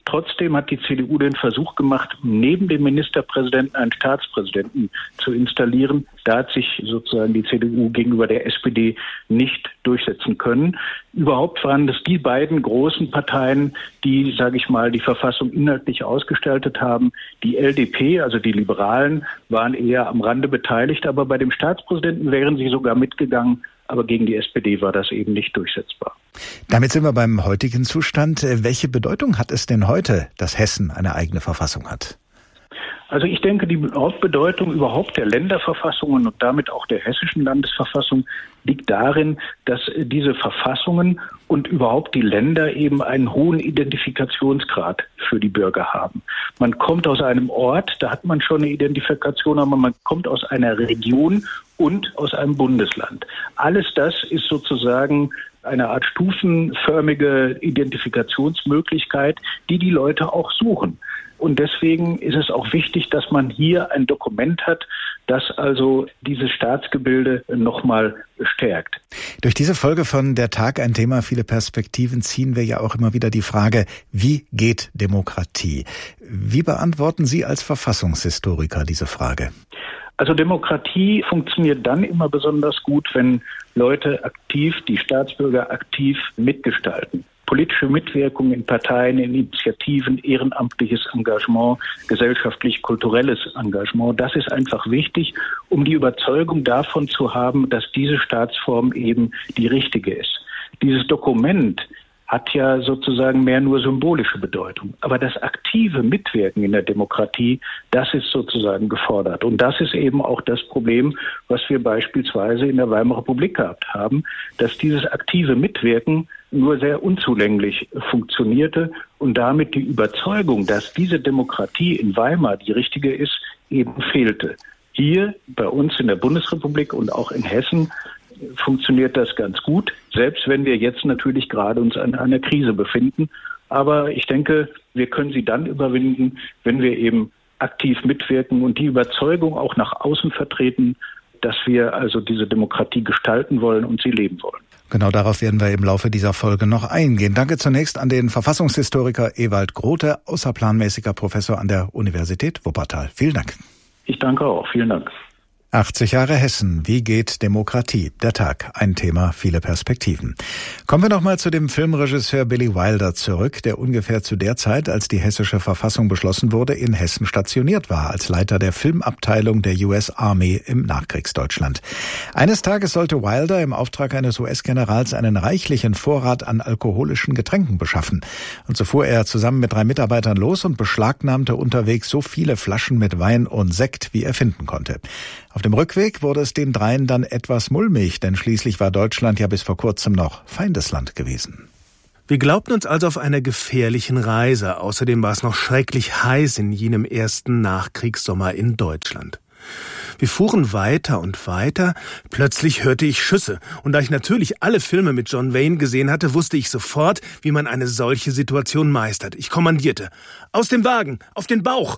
Trotzdem hat die C D U den Versuch gemacht, neben dem Ministerpräsidenten einen Staatspräsidenten zu installieren. Da hat sich sozusagen die C D U gegenüber der S P D nicht durchsetzen können. Überhaupt waren das die beiden großen Parteien, die, sage ich mal, die Verfassung inhaltlich ausgestaltet haben. Die L D P, also die Liberalen, waren eher am Rande beteiligt, aber bei dem Staatspräsidenten wären sie sogar mitgegangen. Aber gegen die S P D war das eben nicht durchsetzbar. Damit sind wir beim heutigen Zustand. Welche Bedeutung hat es denn heute, dass Hessen eine eigene Verfassung hat? Also ich denke, die Hauptbedeutung überhaupt der Länderverfassungen und damit auch der hessischen Landesverfassung liegt darin, dass diese Verfassungen und überhaupt die Länder eben einen hohen Identifikationsgrad für die Bürger haben. Man kommt aus einem Ort, da hat man schon eine Identifikation, aber man kommt aus einer Region und aus einem Bundesland. Alles das ist sozusagen eine Art stufenförmige Identifikationsmöglichkeit, die die Leute auch suchen. Und deswegen ist es auch wichtig, dass man hier ein Dokument hat, das also dieses Staatsgebilde nochmal stärkt. Durch diese Folge von Der Tag, ein Thema, viele Perspektiven, ziehen wir ja auch immer wieder die Frage, wie geht Demokratie? Wie beantworten Sie als Verfassungshistoriker diese Frage? Also Demokratie funktioniert dann immer besonders gut, wenn Leute aktiv, die Staatsbürger aktiv mitgestalten. Politische Mitwirkung in Parteien, in Initiativen, ehrenamtliches Engagement, gesellschaftlich-kulturelles Engagement, das ist einfach wichtig, um die Überzeugung davon zu haben, dass diese Staatsform eben die richtige ist. Dieses Dokument hat ja sozusagen mehr nur symbolische Bedeutung. Aber das aktive Mitwirken in der Demokratie, das ist sozusagen gefordert. Und das ist eben auch das Problem, was wir beispielsweise in der Weimarer Republik gehabt haben, dass dieses aktive Mitwirken nur sehr unzulänglich funktionierte und damit die Überzeugung, dass diese Demokratie in Weimar die richtige ist, eben fehlte. Hier bei uns in der Bundesrepublik und auch in Hessen funktioniert das ganz gut, selbst wenn wir jetzt natürlich gerade uns an einer Krise befinden. Aber ich denke, wir können sie dann überwinden, wenn wir eben aktiv mitwirken und die Überzeugung auch nach außen vertreten, dass wir also diese Demokratie gestalten wollen und sie leben wollen. Genau darauf werden wir im Laufe dieser Folge noch eingehen. Danke zunächst an den Verfassungshistoriker Ewald Grote, außerplanmäßiger Professor an der Universität Wuppertal. Vielen Dank. Ich danke auch. Vielen Dank. achtzig Jahre Hessen. Wie geht Demokratie? Der Tag. Ein Thema, viele Perspektiven. Kommen wir nochmal zu dem Filmregisseur Billy Wilder zurück, der ungefähr zu der Zeit, als die hessische Verfassung beschlossen wurde, in Hessen stationiert war, als Leiter der Filmabteilung der U S Army im Nachkriegsdeutschland. Eines Tages sollte Wilder im Auftrag eines U S-Generals einen reichlichen Vorrat an alkoholischen Getränken beschaffen. Und so fuhr er zusammen mit drei Mitarbeitern los und beschlagnahmte unterwegs so viele Flaschen mit Wein und Sekt, wie er finden konnte. Auf dem Rückweg wurde es den dreien dann etwas mulmig, denn schließlich war Deutschland ja bis vor kurzem noch Feindesland gewesen. Wir glaubten uns also auf einer gefährlichen Reise. Außerdem war es noch schrecklich heiß in jenem ersten Nachkriegssommer in Deutschland. Wir fuhren weiter und weiter. Plötzlich hörte ich Schüsse. Und da ich natürlich alle Filme mit John Wayne gesehen hatte, wusste ich sofort, wie man eine solche Situation meistert. Ich kommandierte: Aus dem Wagen, auf den Bauch!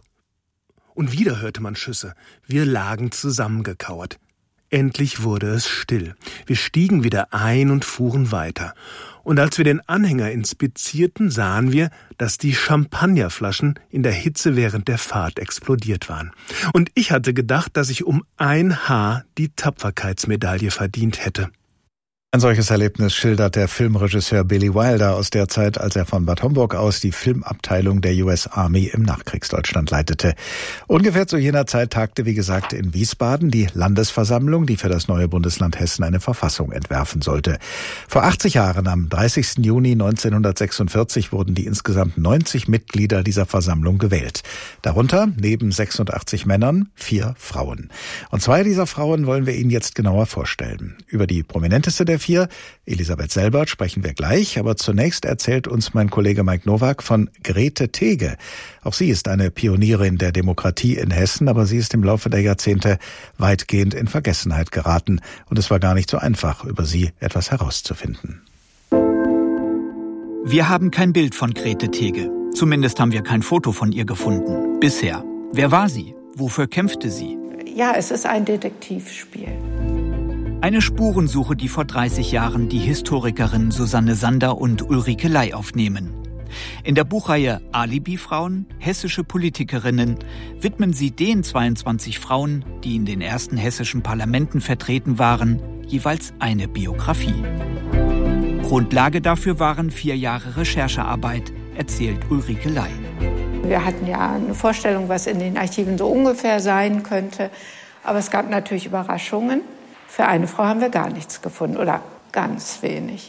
Und wieder hörte man Schüsse. Wir lagen zusammengekauert. Endlich wurde es still. Wir stiegen wieder ein und fuhren weiter. Und als wir den Anhänger inspizierten, sahen wir, dass die Champagnerflaschen in der Hitze während der Fahrt explodiert waren. Und ich hatte gedacht, dass ich um ein Haar die Tapferkeitsmedaille verdient hätte. Ein solches Erlebnis schildert der Filmregisseur Billy Wilder aus der Zeit, als er von Bad Homburg aus die Filmabteilung der U S Army im Nachkriegsdeutschland leitete. Ungefähr zu jener Zeit tagte, wie gesagt, in Wiesbaden die Landesversammlung, die für das neue Bundesland Hessen eine Verfassung entwerfen sollte. Vor achtzig Jahren, am dreißigsten Juni neunzehnhundertsechsundvierzig, wurden die insgesamt neunzig Mitglieder dieser Versammlung gewählt. Darunter, neben sechsundachtzig Männern, vier Frauen. Und zwei dieser Frauen wollen wir Ihnen jetzt genauer vorstellen. Über die prominenteste der vier, Elisabeth Selbert, sprechen wir gleich, aber zunächst erzählt uns mein Kollege Mike Nowak von Grete Tege. Auch sie ist eine Pionierin der Demokratie in Hessen, aber sie ist im Laufe der Jahrzehnte weitgehend in Vergessenheit geraten und es war gar nicht so einfach, über sie etwas herauszufinden. Wir haben kein Bild von Grete Tege. Zumindest haben wir kein Foto von ihr gefunden. Bisher. Wer war sie? Wofür kämpfte sie? Ja, es ist ein Detektivspiel. Eine Spurensuche, die vor dreißig Jahren die Historikerinnen Susanne Sander und Ulrike Ley aufnehmen. In der Buchreihe Alibi-Frauen, hessische Politikerinnen, widmen sie den zweiundzwanzig Frauen, die in den ersten hessischen Parlamenten vertreten waren, jeweils eine Biografie. Grundlage dafür waren vier Jahre Recherchearbeit, erzählt Ulrike Ley. Wir hatten ja eine Vorstellung, was in den Archiven so ungefähr sein könnte. Aber es gab natürlich Überraschungen. Für eine Frau haben wir gar nichts gefunden oder ganz wenig.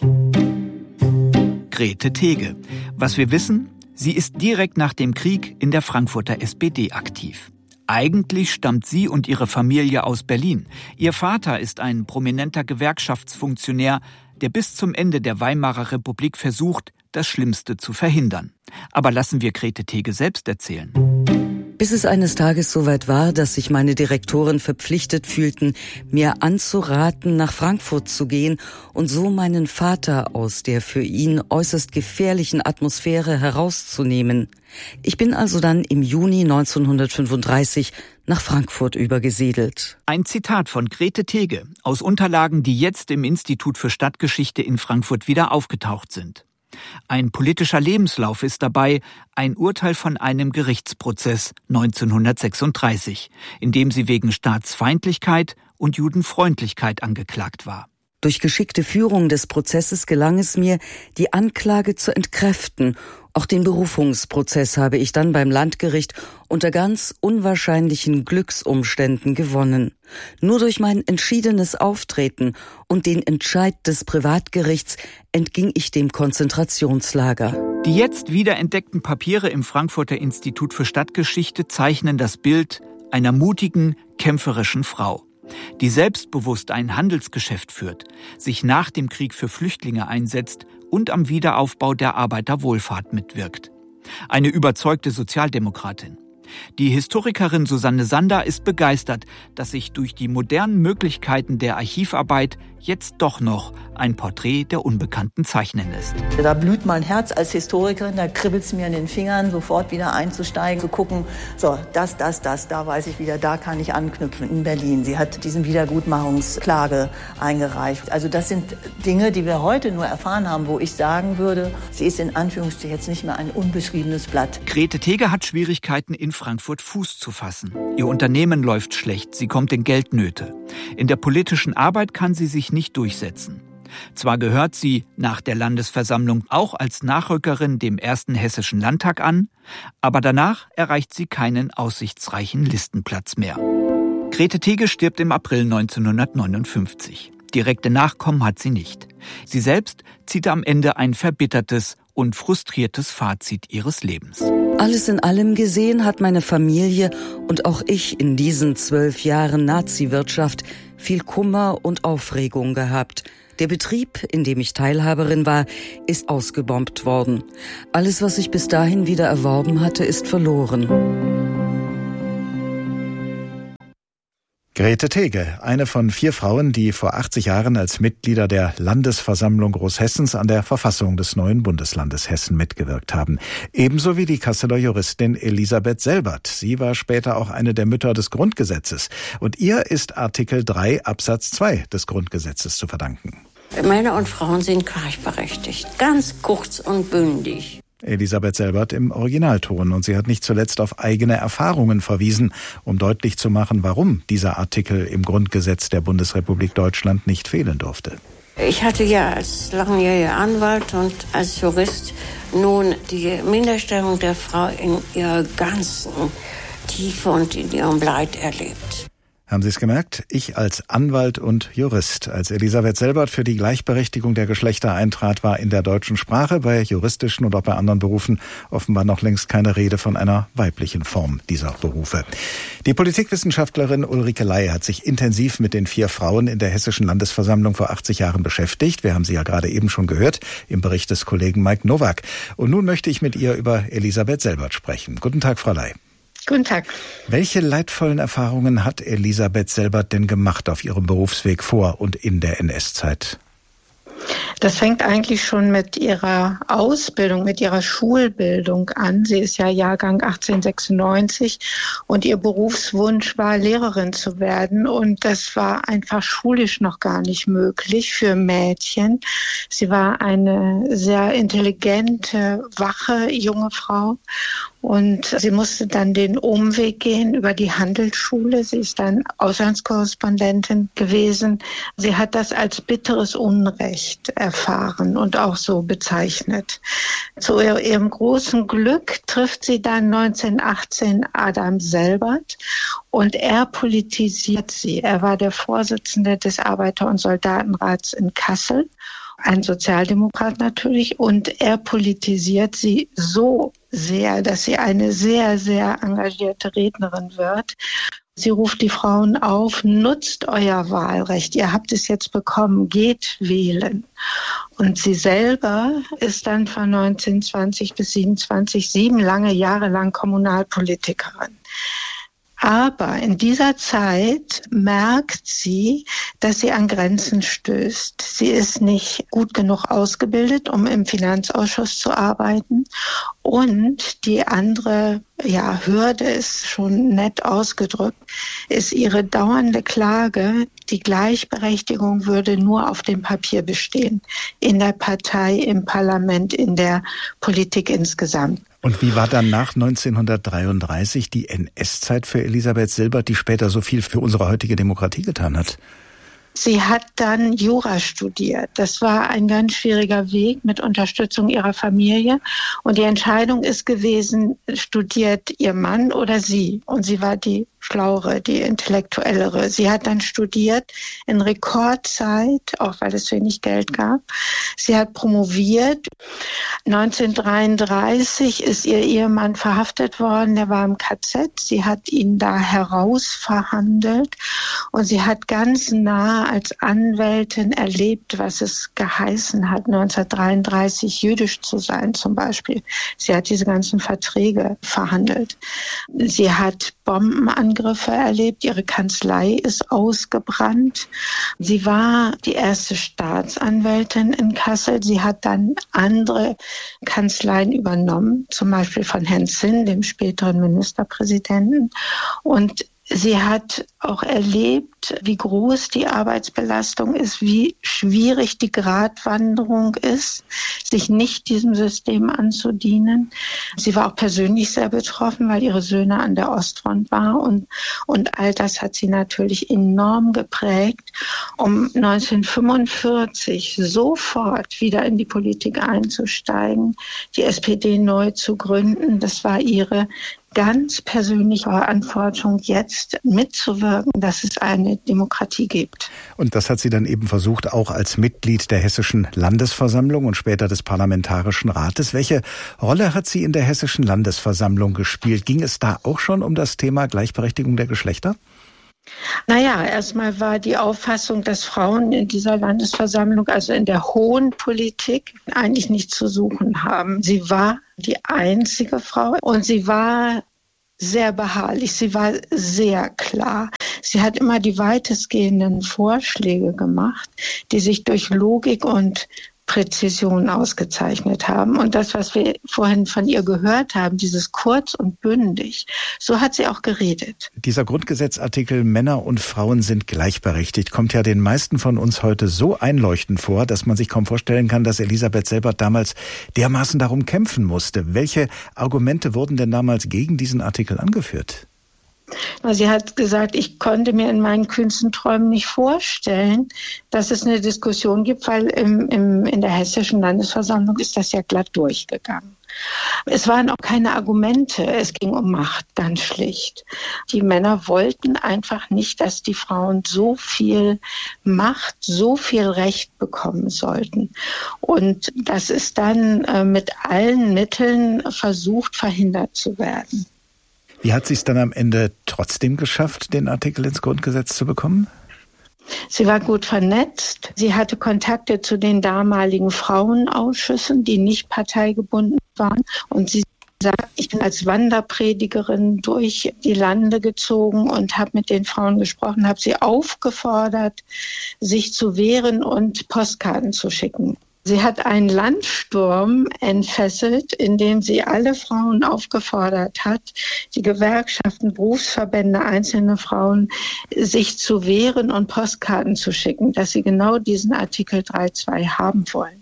Grete Tege. Was wir wissen, sie ist direkt nach dem Krieg in der Frankfurter S P D aktiv. Eigentlich stammt sie und ihre Familie aus Berlin. Ihr Vater ist ein prominenter Gewerkschaftsfunktionär, der bis zum Ende der Weimarer Republik versucht, das Schlimmste zu verhindern. Aber lassen wir Grete Tege selbst erzählen. Bis es eines Tages soweit war, dass sich meine Direktoren verpflichtet fühlten, mir anzuraten, nach Frankfurt zu gehen und so meinen Vater aus der für ihn äußerst gefährlichen Atmosphäre herauszunehmen. Ich bin also dann im Juni neunzehnhundertfünfunddreißig nach Frankfurt übergesiedelt. Ein Zitat von Grete Tege aus Unterlagen, die jetzt im Institut für Stadtgeschichte in Frankfurt wieder aufgetaucht sind. Ein politischer Lebenslauf ist dabei, ein Urteil von einem Gerichtsprozess neunzehnhundertsechsunddreißig, in dem sie wegen Staatsfeindlichkeit und Judenfreundlichkeit angeklagt war. Durch geschickte Führung des Prozesses gelang es mir, die Anklage zu entkräften. Auch den Berufungsprozess habe ich dann beim Landgericht unter ganz unwahrscheinlichen Glücksumständen gewonnen. Nur durch mein entschiedenes Auftreten und den Entscheid des Privatgerichts entging ich dem Konzentrationslager. Die jetzt wiederentdeckten Papiere im Frankfurter Institut für Stadtgeschichte zeichnen das Bild einer mutigen, kämpferischen Frau, die selbstbewusst ein Handelsgeschäft führt, sich nach dem Krieg für Flüchtlinge einsetzt und am Wiederaufbau der Arbeiterwohlfahrt mitwirkt. Eine überzeugte Sozialdemokratin. Die Historikerin Susanne Sander ist begeistert, dass sich durch die modernen Möglichkeiten der Archivarbeit jetzt doch noch ein Porträt der Unbekannten zeichnen lässt. Da blüht mein Herz als Historikerin, da kribbelt es mir in den Fingern, sofort wieder einzusteigen, zu gucken, so, das, das, das, da weiß ich wieder, da kann ich anknüpfen in Berlin. Sie hat diesen Wiedergutmachungsklage eingereicht. Also das sind Dinge, die wir heute nur erfahren haben, wo ich sagen würde, sie ist in Anführungsstrichen jetzt nicht mehr ein unbeschriebenes Blatt. Grete Tege hat Schwierigkeiten, in Frankfurt Fuß zu fassen. Ihr Unternehmen läuft schlecht, sie kommt in Geldnöte. In der politischen Arbeit kann sie sich nicht durchsetzen. Zwar gehört sie nach der Landesversammlung auch als Nachrückerin dem ersten Hessischen Landtag an, aber danach erreicht sie keinen aussichtsreichen Listenplatz mehr. Grete Tege stirbt im April neunzehnhundertneunundfünfzig. Direkte Nachkommen hat sie nicht. Sie selbst zieht am Ende ein verbittertes und frustriertes Fazit ihres Lebens. Alles in allem gesehen hat meine Familie und auch ich in diesen zwölf Jahren Nazi-Wirtschaft viel Kummer und Aufregung gehabt. Der Betrieb, in dem ich Teilhaberin war, ist ausgebombt worden. Alles, was ich bis dahin wieder erworben hatte, ist verloren. Grete Tege, eine von vier Frauen, die vor achtzig Jahren als Mitglieder der Landesversammlung Großhessens an der Verfassung des neuen Bundeslandes Hessen mitgewirkt haben. Ebenso wie die Kasseler Juristin Elisabeth Selbert. Sie war später auch eine der Mütter des Grundgesetzes. Und ihr ist Artikel drei Absatz zwei des Grundgesetzes zu verdanken. Männer und Frauen sind gleichberechtigt. Ganz kurz und bündig. Elisabeth Selbert im Originalton. Und sie hat nicht zuletzt auf eigene Erfahrungen verwiesen, um deutlich zu machen, warum dieser Artikel im Grundgesetz der Bundesrepublik Deutschland nicht fehlen durfte. Ich hatte ja als langjähriger Anwalt und als Jurist nun die Minderstellung der Frau in ihrer ganzen Tiefe und in ihrem Leid erlebt. Haben Sie es gemerkt? Ich als Anwalt und Jurist. Als Elisabeth Selbert für die Gleichberechtigung der Geschlechter eintrat, war in der deutschen Sprache bei juristischen und auch bei anderen Berufen offenbar noch längst keine Rede von einer weiblichen Form dieser Berufe. Die Politikwissenschaftlerin Ulrike Ley hat sich intensiv mit den vier Frauen in der Hessischen Landesversammlung vor achtzig Jahren beschäftigt. Wir haben sie ja gerade eben schon gehört im Bericht des Kollegen Mike Nowak. Und nun möchte ich mit ihr über Elisabeth Selbert sprechen. Guten Tag, Frau Ley. Guten Tag. Welche leidvollen Erfahrungen hat Elisabeth Selbert denn gemacht auf ihrem Berufsweg vor und in der N S-Zeit? Das fängt eigentlich schon mit ihrer Ausbildung, mit ihrer Schulbildung an. Sie ist ja Jahrgang achtzehnhundertsechsundneunzig und ihr Berufswunsch war, Lehrerin zu werden. Und das war einfach schulisch noch gar nicht möglich für Mädchen. Sie war eine sehr intelligente, wache junge Frau. Und sie musste dann den Umweg gehen über die Handelsschule. Sie ist dann Auslandskorrespondentin gewesen. Sie hat das als bitteres Unrecht erfahren und auch so bezeichnet. Zu ihrem großen Glück trifft sie dann neunzehnhundertachtzehn Adam Selbert und er politisiert sie. Er war der Vorsitzende des Arbeiter- und Soldatenrats in Kassel. Ein Sozialdemokrat natürlich, und er politisiert sie so sehr, dass sie eine sehr, sehr engagierte Rednerin wird. Sie ruft die Frauen auf, nutzt euer Wahlrecht, ihr habt es jetzt bekommen, geht wählen. Und sie selber ist dann von neunzehnhundertzwanzig bis siebenundzwanzig sieben lange Jahre lang Kommunalpolitikerin. Aber in dieser Zeit merkt sie, dass sie an Grenzen stößt. Sie ist nicht gut genug ausgebildet, um im Finanzausschuss zu arbeiten. Und die andere ja, Hürde ist schon nett ausgedrückt, ist ihre dauernde Klage, die Gleichberechtigung würde nur auf dem Papier bestehen. In der Partei, im Parlament, in der Politik insgesamt. Und wie war dann nach neunzehnhundertdreiunddreißig die N S-Zeit für Elisabeth Selbert, die später so viel für unsere heutige Demokratie getan hat? Sie hat dann Jura studiert. Das war ein ganz schwieriger Weg mit Unterstützung ihrer Familie. Und die Entscheidung ist gewesen, studiert ihr Mann oder sie? Und sie war die Schlauere, die Intellektuellere. Sie hat dann studiert in Rekordzeit, auch weil es wenig Geld gab. Sie hat promoviert. neunzehnhundertdreiunddreißig ist ihr Ehemann verhaftet worden. Der war im K Z. Sie hat ihn da herausverhandelt. Und sie hat ganz nah als Anwältin erlebt, was es geheißen hat, neunzehnhundertdreiunddreißig jüdisch zu sein zum Beispiel. Sie hat diese ganzen Verträge verhandelt. Sie hat Bombenangriffe erlebt. Ihre Kanzlei ist ausgebrannt. Sie war die erste Staatsanwältin in Kassel. Sie hat dann andere Kanzleien übernommen, zum Beispiel von Herrn Zinn, dem späteren Ministerpräsidenten. Und sie hat auch erlebt, wie groß die Arbeitsbelastung ist, wie schwierig die Gratwanderung ist, sich nicht diesem System anzudienen. Sie war auch persönlich sehr betroffen, weil ihre Söhne an der Ostfront waren. Und, und all das hat sie natürlich enorm geprägt, um neunzehnhundertfünfundvierzig sofort wieder in die Politik einzusteigen, die S P D neu zu gründen. Das war ihre ganz persönliche Verantwortung, jetzt mitzuwirken, dass es eine Demokratie gibt. Und das hat sie dann eben versucht, auch als Mitglied der Hessischen Landesversammlung und später des Parlamentarischen Rates. Welche Rolle hat sie in der Hessischen Landesversammlung gespielt? Ging es da auch schon um das Thema Gleichberechtigung der Geschlechter? Naja, erstmal war die Auffassung, dass Frauen in dieser Landesversammlung, also in der hohen Politik, eigentlich nichts zu suchen haben. Sie war die einzige Frau und sie war sehr beharrlich, sie war sehr klar. Sie hat immer die weitestgehenden Vorschläge gemacht, die sich durch Logik und Präzision ausgezeichnet haben. Und das, was wir vorhin von ihr gehört haben, dieses kurz und bündig, so hat sie auch geredet. Dieser Grundgesetzartikel Männer und Frauen sind gleichberechtigt kommt ja den meisten von uns heute so einleuchtend vor, dass man sich kaum vorstellen kann, dass Elisabeth Selbert damals dermaßen darum kämpfen musste. Welche Argumente wurden denn damals gegen diesen Artikel angeführt? Sie hat gesagt, ich konnte mir in meinen kühnsten Träumen nicht vorstellen, dass es eine Diskussion gibt, weil im, im, in der Hessischen Landesversammlung ist das ja glatt durchgegangen. Es waren auch keine Argumente, es ging um Macht, ganz schlicht. Die Männer wollten einfach nicht, dass die Frauen so viel Macht, so viel Recht bekommen sollten. Und das ist dann äh, mit allen Mitteln versucht, verhindert zu werden. Wie hat sie es dann am Ende trotzdem geschafft, den Artikel ins Grundgesetz zu bekommen? Sie war gut vernetzt. Sie hatte Kontakte zu den damaligen Frauenausschüssen, die nicht parteigebunden waren. Und sie sagt, ich bin als Wanderpredigerin durch die Lande gezogen und habe mit den Frauen gesprochen, habe sie aufgefordert, sich zu wehren und Postkarten zu schicken. Sie hat einen Landsturm entfesselt, in dem sie alle Frauen aufgefordert hat, die Gewerkschaften, Berufsverbände, einzelne Frauen, sich zu wehren und Postkarten zu schicken, dass sie genau diesen Artikel drei Punkt zwei haben wollen.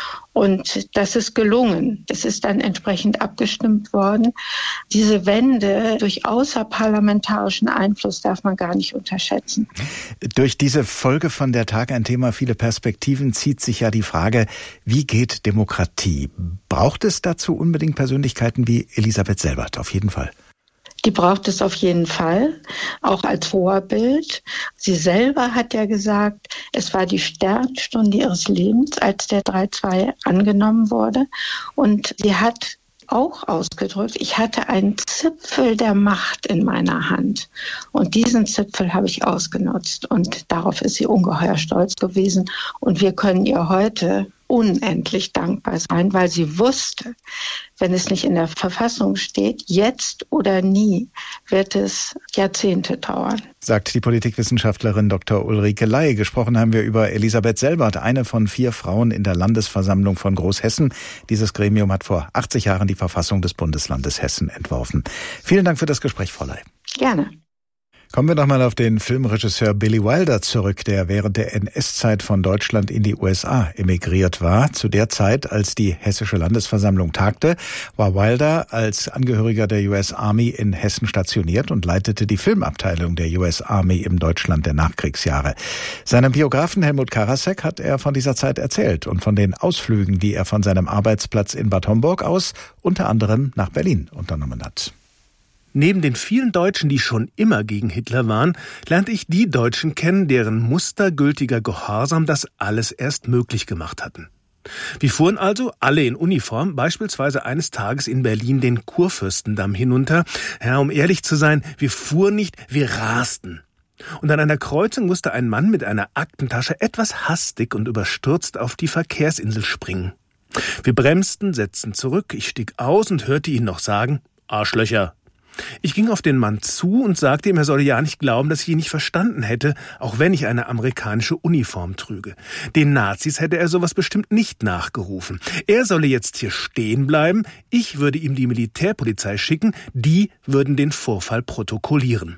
Und das ist gelungen. Es ist dann entsprechend abgestimmt worden. Diese Wende durch außerparlamentarischen Einfluss darf man gar nicht unterschätzen. Durch diese Folge von der Tag ein Thema, viele Perspektiven, zieht sich ja die Frage, wie geht Demokratie? Braucht es dazu unbedingt Persönlichkeiten wie Elisabeth Selbert? Auf jeden Fall. Die braucht es auf jeden Fall, auch als Vorbild. Sie selber hat ja gesagt, es war die Sternstunde ihres Lebens, als der drei Punkt zwei angenommen wurde. Und sie hat auch ausgedrückt, ich hatte einen Zipfel der Macht in meiner Hand. Und diesen Zipfel habe ich ausgenutzt. Und darauf ist sie ungeheuer stolz gewesen. Und wir können ihr heute unendlich dankbar sein, weil sie wusste, wenn es nicht in der Verfassung steht, jetzt oder nie, wird es Jahrzehnte dauern. Sagt die Politikwissenschaftlerin Doktor Ulrike Ley. Gesprochen haben wir über Elisabeth Selbert, eine von vier Frauen in der Landesversammlung von Großhessen. Dieses Gremium hat vor achtzig Jahren die Verfassung des Bundeslandes Hessen entworfen. Vielen Dank für das Gespräch, Frau Ley. Gerne. Kommen wir nochmal auf den Filmregisseur Billy Wilder zurück, der während der N S-Zeit von Deutschland in die U S A emigriert war. Zu der Zeit, als die Hessische Landesversammlung tagte, war Wilder als Angehöriger der U S Army in Hessen stationiert und leitete die Filmabteilung der U S Army im Deutschland der Nachkriegsjahre. Seinem Biografen Helmut Karasek hat er von dieser Zeit erzählt und von den Ausflügen, die er von seinem Arbeitsplatz in Bad Homburg aus unter anderem nach Berlin unternommen hat. Neben den vielen Deutschen, die schon immer gegen Hitler waren, lernte ich die Deutschen kennen, deren mustergültiger Gehorsam das alles erst möglich gemacht hatten. Wir fuhren also, alle in Uniform, beispielsweise eines Tages in Berlin den Kurfürstendamm hinunter. Ja, um ehrlich zu sein, wir fuhren nicht, wir rasten. Und an einer Kreuzung musste ein Mann mit einer Aktentasche etwas hastig und überstürzt auf die Verkehrsinsel springen. Wir bremsten, setzten zurück, ich stieg aus und hörte ihn noch sagen, Arschlöcher. Ich ging auf den Mann zu und sagte ihm, er solle ja nicht glauben, dass ich ihn nicht verstanden hätte, auch wenn ich eine amerikanische Uniform trüge. Den Nazis hätte er sowas bestimmt nicht nachgerufen. Er solle jetzt hier stehen bleiben, ich würde ihm die Militärpolizei schicken, die würden den Vorfall protokollieren.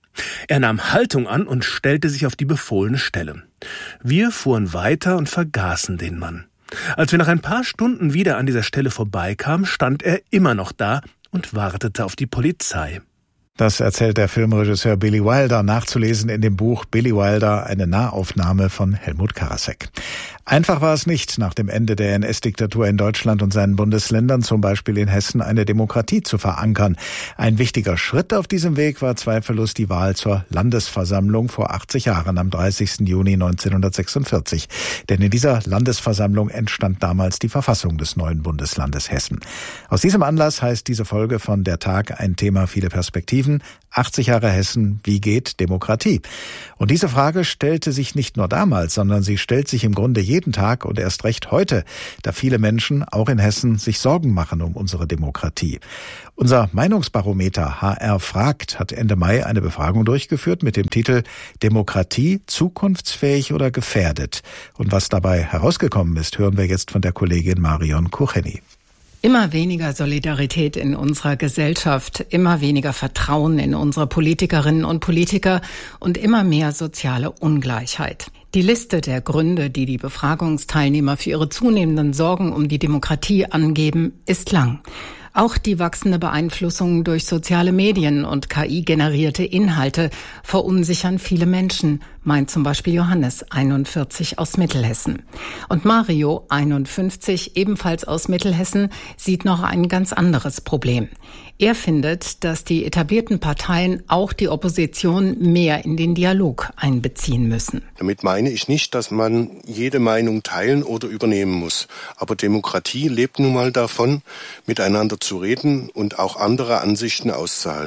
Er nahm Haltung an und stellte sich auf die befohlene Stelle. Wir fuhren weiter und vergaßen den Mann. Als wir nach ein paar Stunden wieder an dieser Stelle vorbeikamen, stand er immer noch da und wartete auf die Polizei. Das erzählt der Filmregisseur Billy Wilder, nachzulesen in dem Buch Billy Wilder, eine Nahaufnahme von Helmut Karasek. Einfach war es nicht, nach dem Ende der N S-Diktatur in Deutschland und seinen Bundesländern, zum Beispiel in Hessen, eine Demokratie zu verankern. Ein wichtiger Schritt auf diesem Weg war zweifellos die Wahl zur Landesversammlung vor achtzig Jahren am dreißigsten Juni neunzehnhundertsechsundvierzig. Denn in dieser Landesversammlung entstand damals die Verfassung des neuen Bundeslandes Hessen. Aus diesem Anlass heißt diese Folge von Der Tag ein Thema, viele Perspektiven. achtzig Jahre Hessen, wie geht Demokratie? Und diese Frage stellte sich nicht nur damals, sondern sie stellt sich im Grunde jeden Tag und erst recht heute, da viele Menschen, auch in Hessen, sich Sorgen machen um unsere Demokratie. Unser Meinungsbarometer H R fragt hat Ende Mai eine Befragung durchgeführt mit dem Titel Demokratie zukunftsfähig oder gefährdet? Und was dabei herausgekommen ist, hören wir jetzt von der Kollegin Marion Kucheni. Immer weniger Solidarität in unserer Gesellschaft, immer weniger Vertrauen in unsere Politikerinnen und Politiker und immer mehr soziale Ungleichheit. Die Liste der Gründe, die die Befragungsteilnehmer für ihre zunehmenden Sorgen um die Demokratie angeben, ist lang. Auch die wachsende Beeinflussung durch soziale Medien und K I-generierte Inhalte verunsichern viele Menschen, meint zum Beispiel Johannes, einundvierzig, aus Mittelhessen. Und Mario, einundfünfzig, ebenfalls aus Mittelhessen, sieht noch ein ganz anderes Problem. Er findet, dass die etablierten Parteien auch die Opposition mehr in den Dialog einbeziehen müssen. Damit meine ich nicht, dass man jede Meinung teilen oder übernehmen muss. Aber Demokratie lebt nun mal davon, miteinander zu reden und auch andere Ansichten auszuhalten.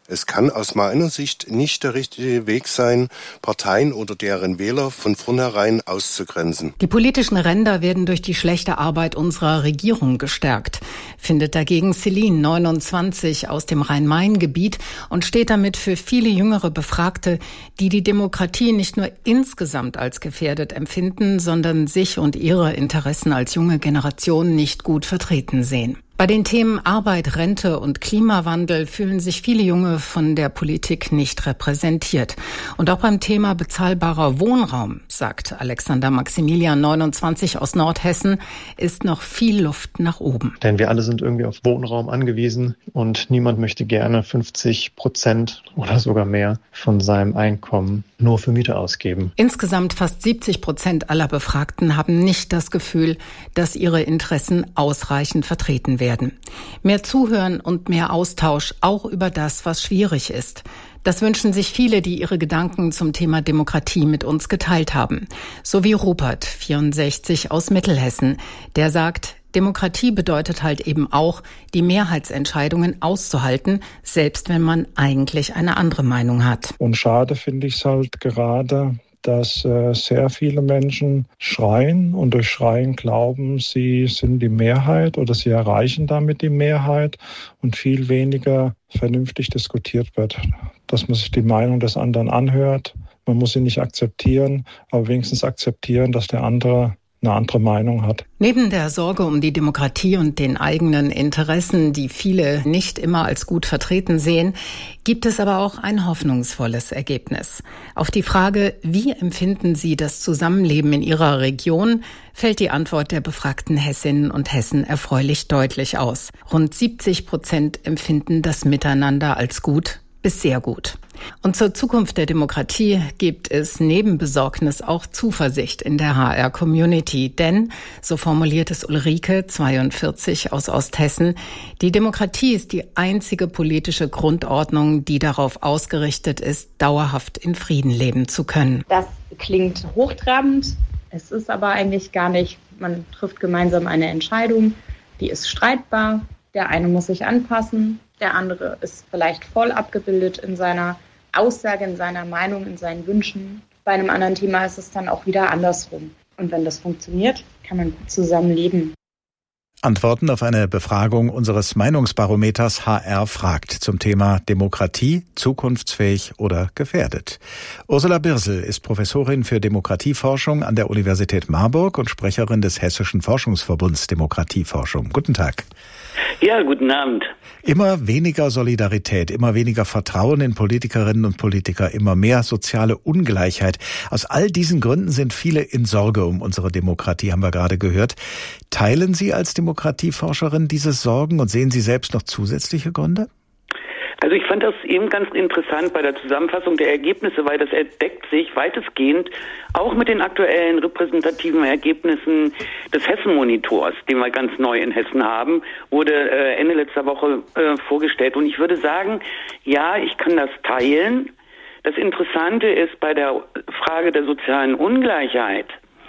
Es kann aus meiner Sicht nicht der richtige Weg sein, Parteien oder deren Wähler von vornherein auszugrenzen. Die politischen Ränder werden durch die schlechte Arbeit unserer Regierung gestärkt, findet dagegen Celine, neunundzwanzig, aus dem Rhein-Main-Gebiet und steht damit für viele jüngere Befragte, die die Demokratie nicht nur insgesamt als gefährdet empfinden, sondern sich und ihre Interessen als junge Generation nicht gut vertreten sehen. Bei den Themen Arbeit, Rente und Klimawandel fühlen sich viele Junge von der Politik nicht repräsentiert. Und auch beim Thema bezahlbarer Wohnraum, sagt Alexander Maximilian, neunundzwanzig, aus Nordhessen, ist noch viel Luft nach oben. Denn wir alle sind irgendwie auf Wohnraum angewiesen und niemand möchte gerne fünfzig Prozent oder sogar mehr von seinem Einkommen nur für Miete ausgeben. Insgesamt fast siebzig Prozent aller Befragten haben nicht das Gefühl, dass ihre Interessen ausreichend vertreten werden. Mehr Zuhören und mehr Austausch, auch über das, was schwierig ist. Das wünschen sich viele, die ihre Gedanken zum Thema Demokratie mit uns geteilt haben. So wie Rupert, vierundsechzig, aus Mittelhessen, der sagt, Demokratie bedeutet halt eben auch, die Mehrheitsentscheidungen auszuhalten, selbst wenn man eigentlich eine andere Meinung hat. Und schade finde ich es halt gerade, dass äh, sehr viele Menschen schreien und durch Schreien glauben, sie sind die Mehrheit oder sie erreichen damit die Mehrheit und viel weniger vernünftig diskutiert wird. Dass man sich die Meinung des anderen anhört, man muss sie nicht akzeptieren, aber wenigstens akzeptieren, dass der andere eine andere Meinung hat. Neben der Sorge um die Demokratie und den eigenen Interessen, die viele nicht immer als gut vertreten sehen, gibt es aber auch ein hoffnungsvolles Ergebnis. Auf die Frage, wie empfinden Sie das Zusammenleben in Ihrer Region, fällt die Antwort der befragten Hessinnen und Hessen erfreulich deutlich aus. Rund siebzig Prozent empfinden das Miteinander als gut bis sehr gut. Und zur Zukunft der Demokratie gibt es neben Besorgnis auch Zuversicht in der H R-Community. Denn, so formuliert es Ulrike, zweiundvierzig, aus Osthessen, die Demokratie ist die einzige politische Grundordnung, die darauf ausgerichtet ist, dauerhaft in Frieden leben zu können. Das klingt hochtrabend. Es ist aber eigentlich gar nicht. Man trifft gemeinsam eine Entscheidung, die ist streitbar. Der eine muss sich anpassen. Der andere ist vielleicht voll abgebildet in seiner Aussage, in seiner Meinung, in seinen Wünschen. Bei einem anderen Thema ist es dann auch wieder andersrum. Und wenn das funktioniert, kann man gut zusammen leben. Antworten auf eine Befragung unseres Meinungsbarometers H R fragt zum Thema Demokratie, zukunftsfähig oder gefährdet. Ursula Birsel ist Professorin für Demokratieforschung an der Universität Marburg und Sprecherin des Hessischen Forschungsverbunds Demokratieforschung. Guten Tag. Ja, guten Abend. Immer weniger Solidarität, immer weniger Vertrauen in Politikerinnen und Politiker, immer mehr soziale Ungleichheit. Aus all diesen Gründen sind viele in Sorge um unsere Demokratie, haben wir gerade gehört. Teilen Sie als Demokratieforscherin diese Sorgen und sehen Sie selbst noch zusätzliche Gründe? Also ich fand das eben ganz interessant bei der Zusammenfassung der Ergebnisse, weil das deckt sich weitestgehend auch mit den aktuellen repräsentativen Ergebnissen des Hessen-Monitors, den wir ganz neu in Hessen haben, wurde äh, Ende letzter Woche äh, vorgestellt. Und ich würde sagen, ja, ich kann das teilen. Das Interessante ist bei der Frage der sozialen Ungleichheit,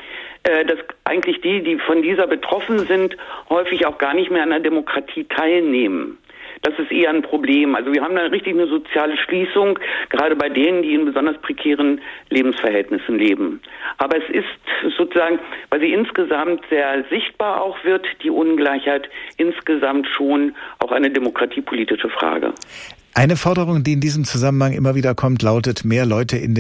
äh, dass eigentlich die, die von dieser betroffen sind, häufig auch gar nicht mehr an der Demokratie teilnehmen. Das ist eher ein Problem. Also wir haben da richtig eine soziale Schließung, gerade bei denen, die in besonders prekären Lebensverhältnissen leben. Aber es ist sozusagen, weil sie insgesamt sehr sichtbar auch wird, die Ungleichheit insgesamt schon auch eine demokratiepolitische Frage. Eine Forderung, die in diesem Zusammenhang immer wieder kommt, lautet, mehr Leute in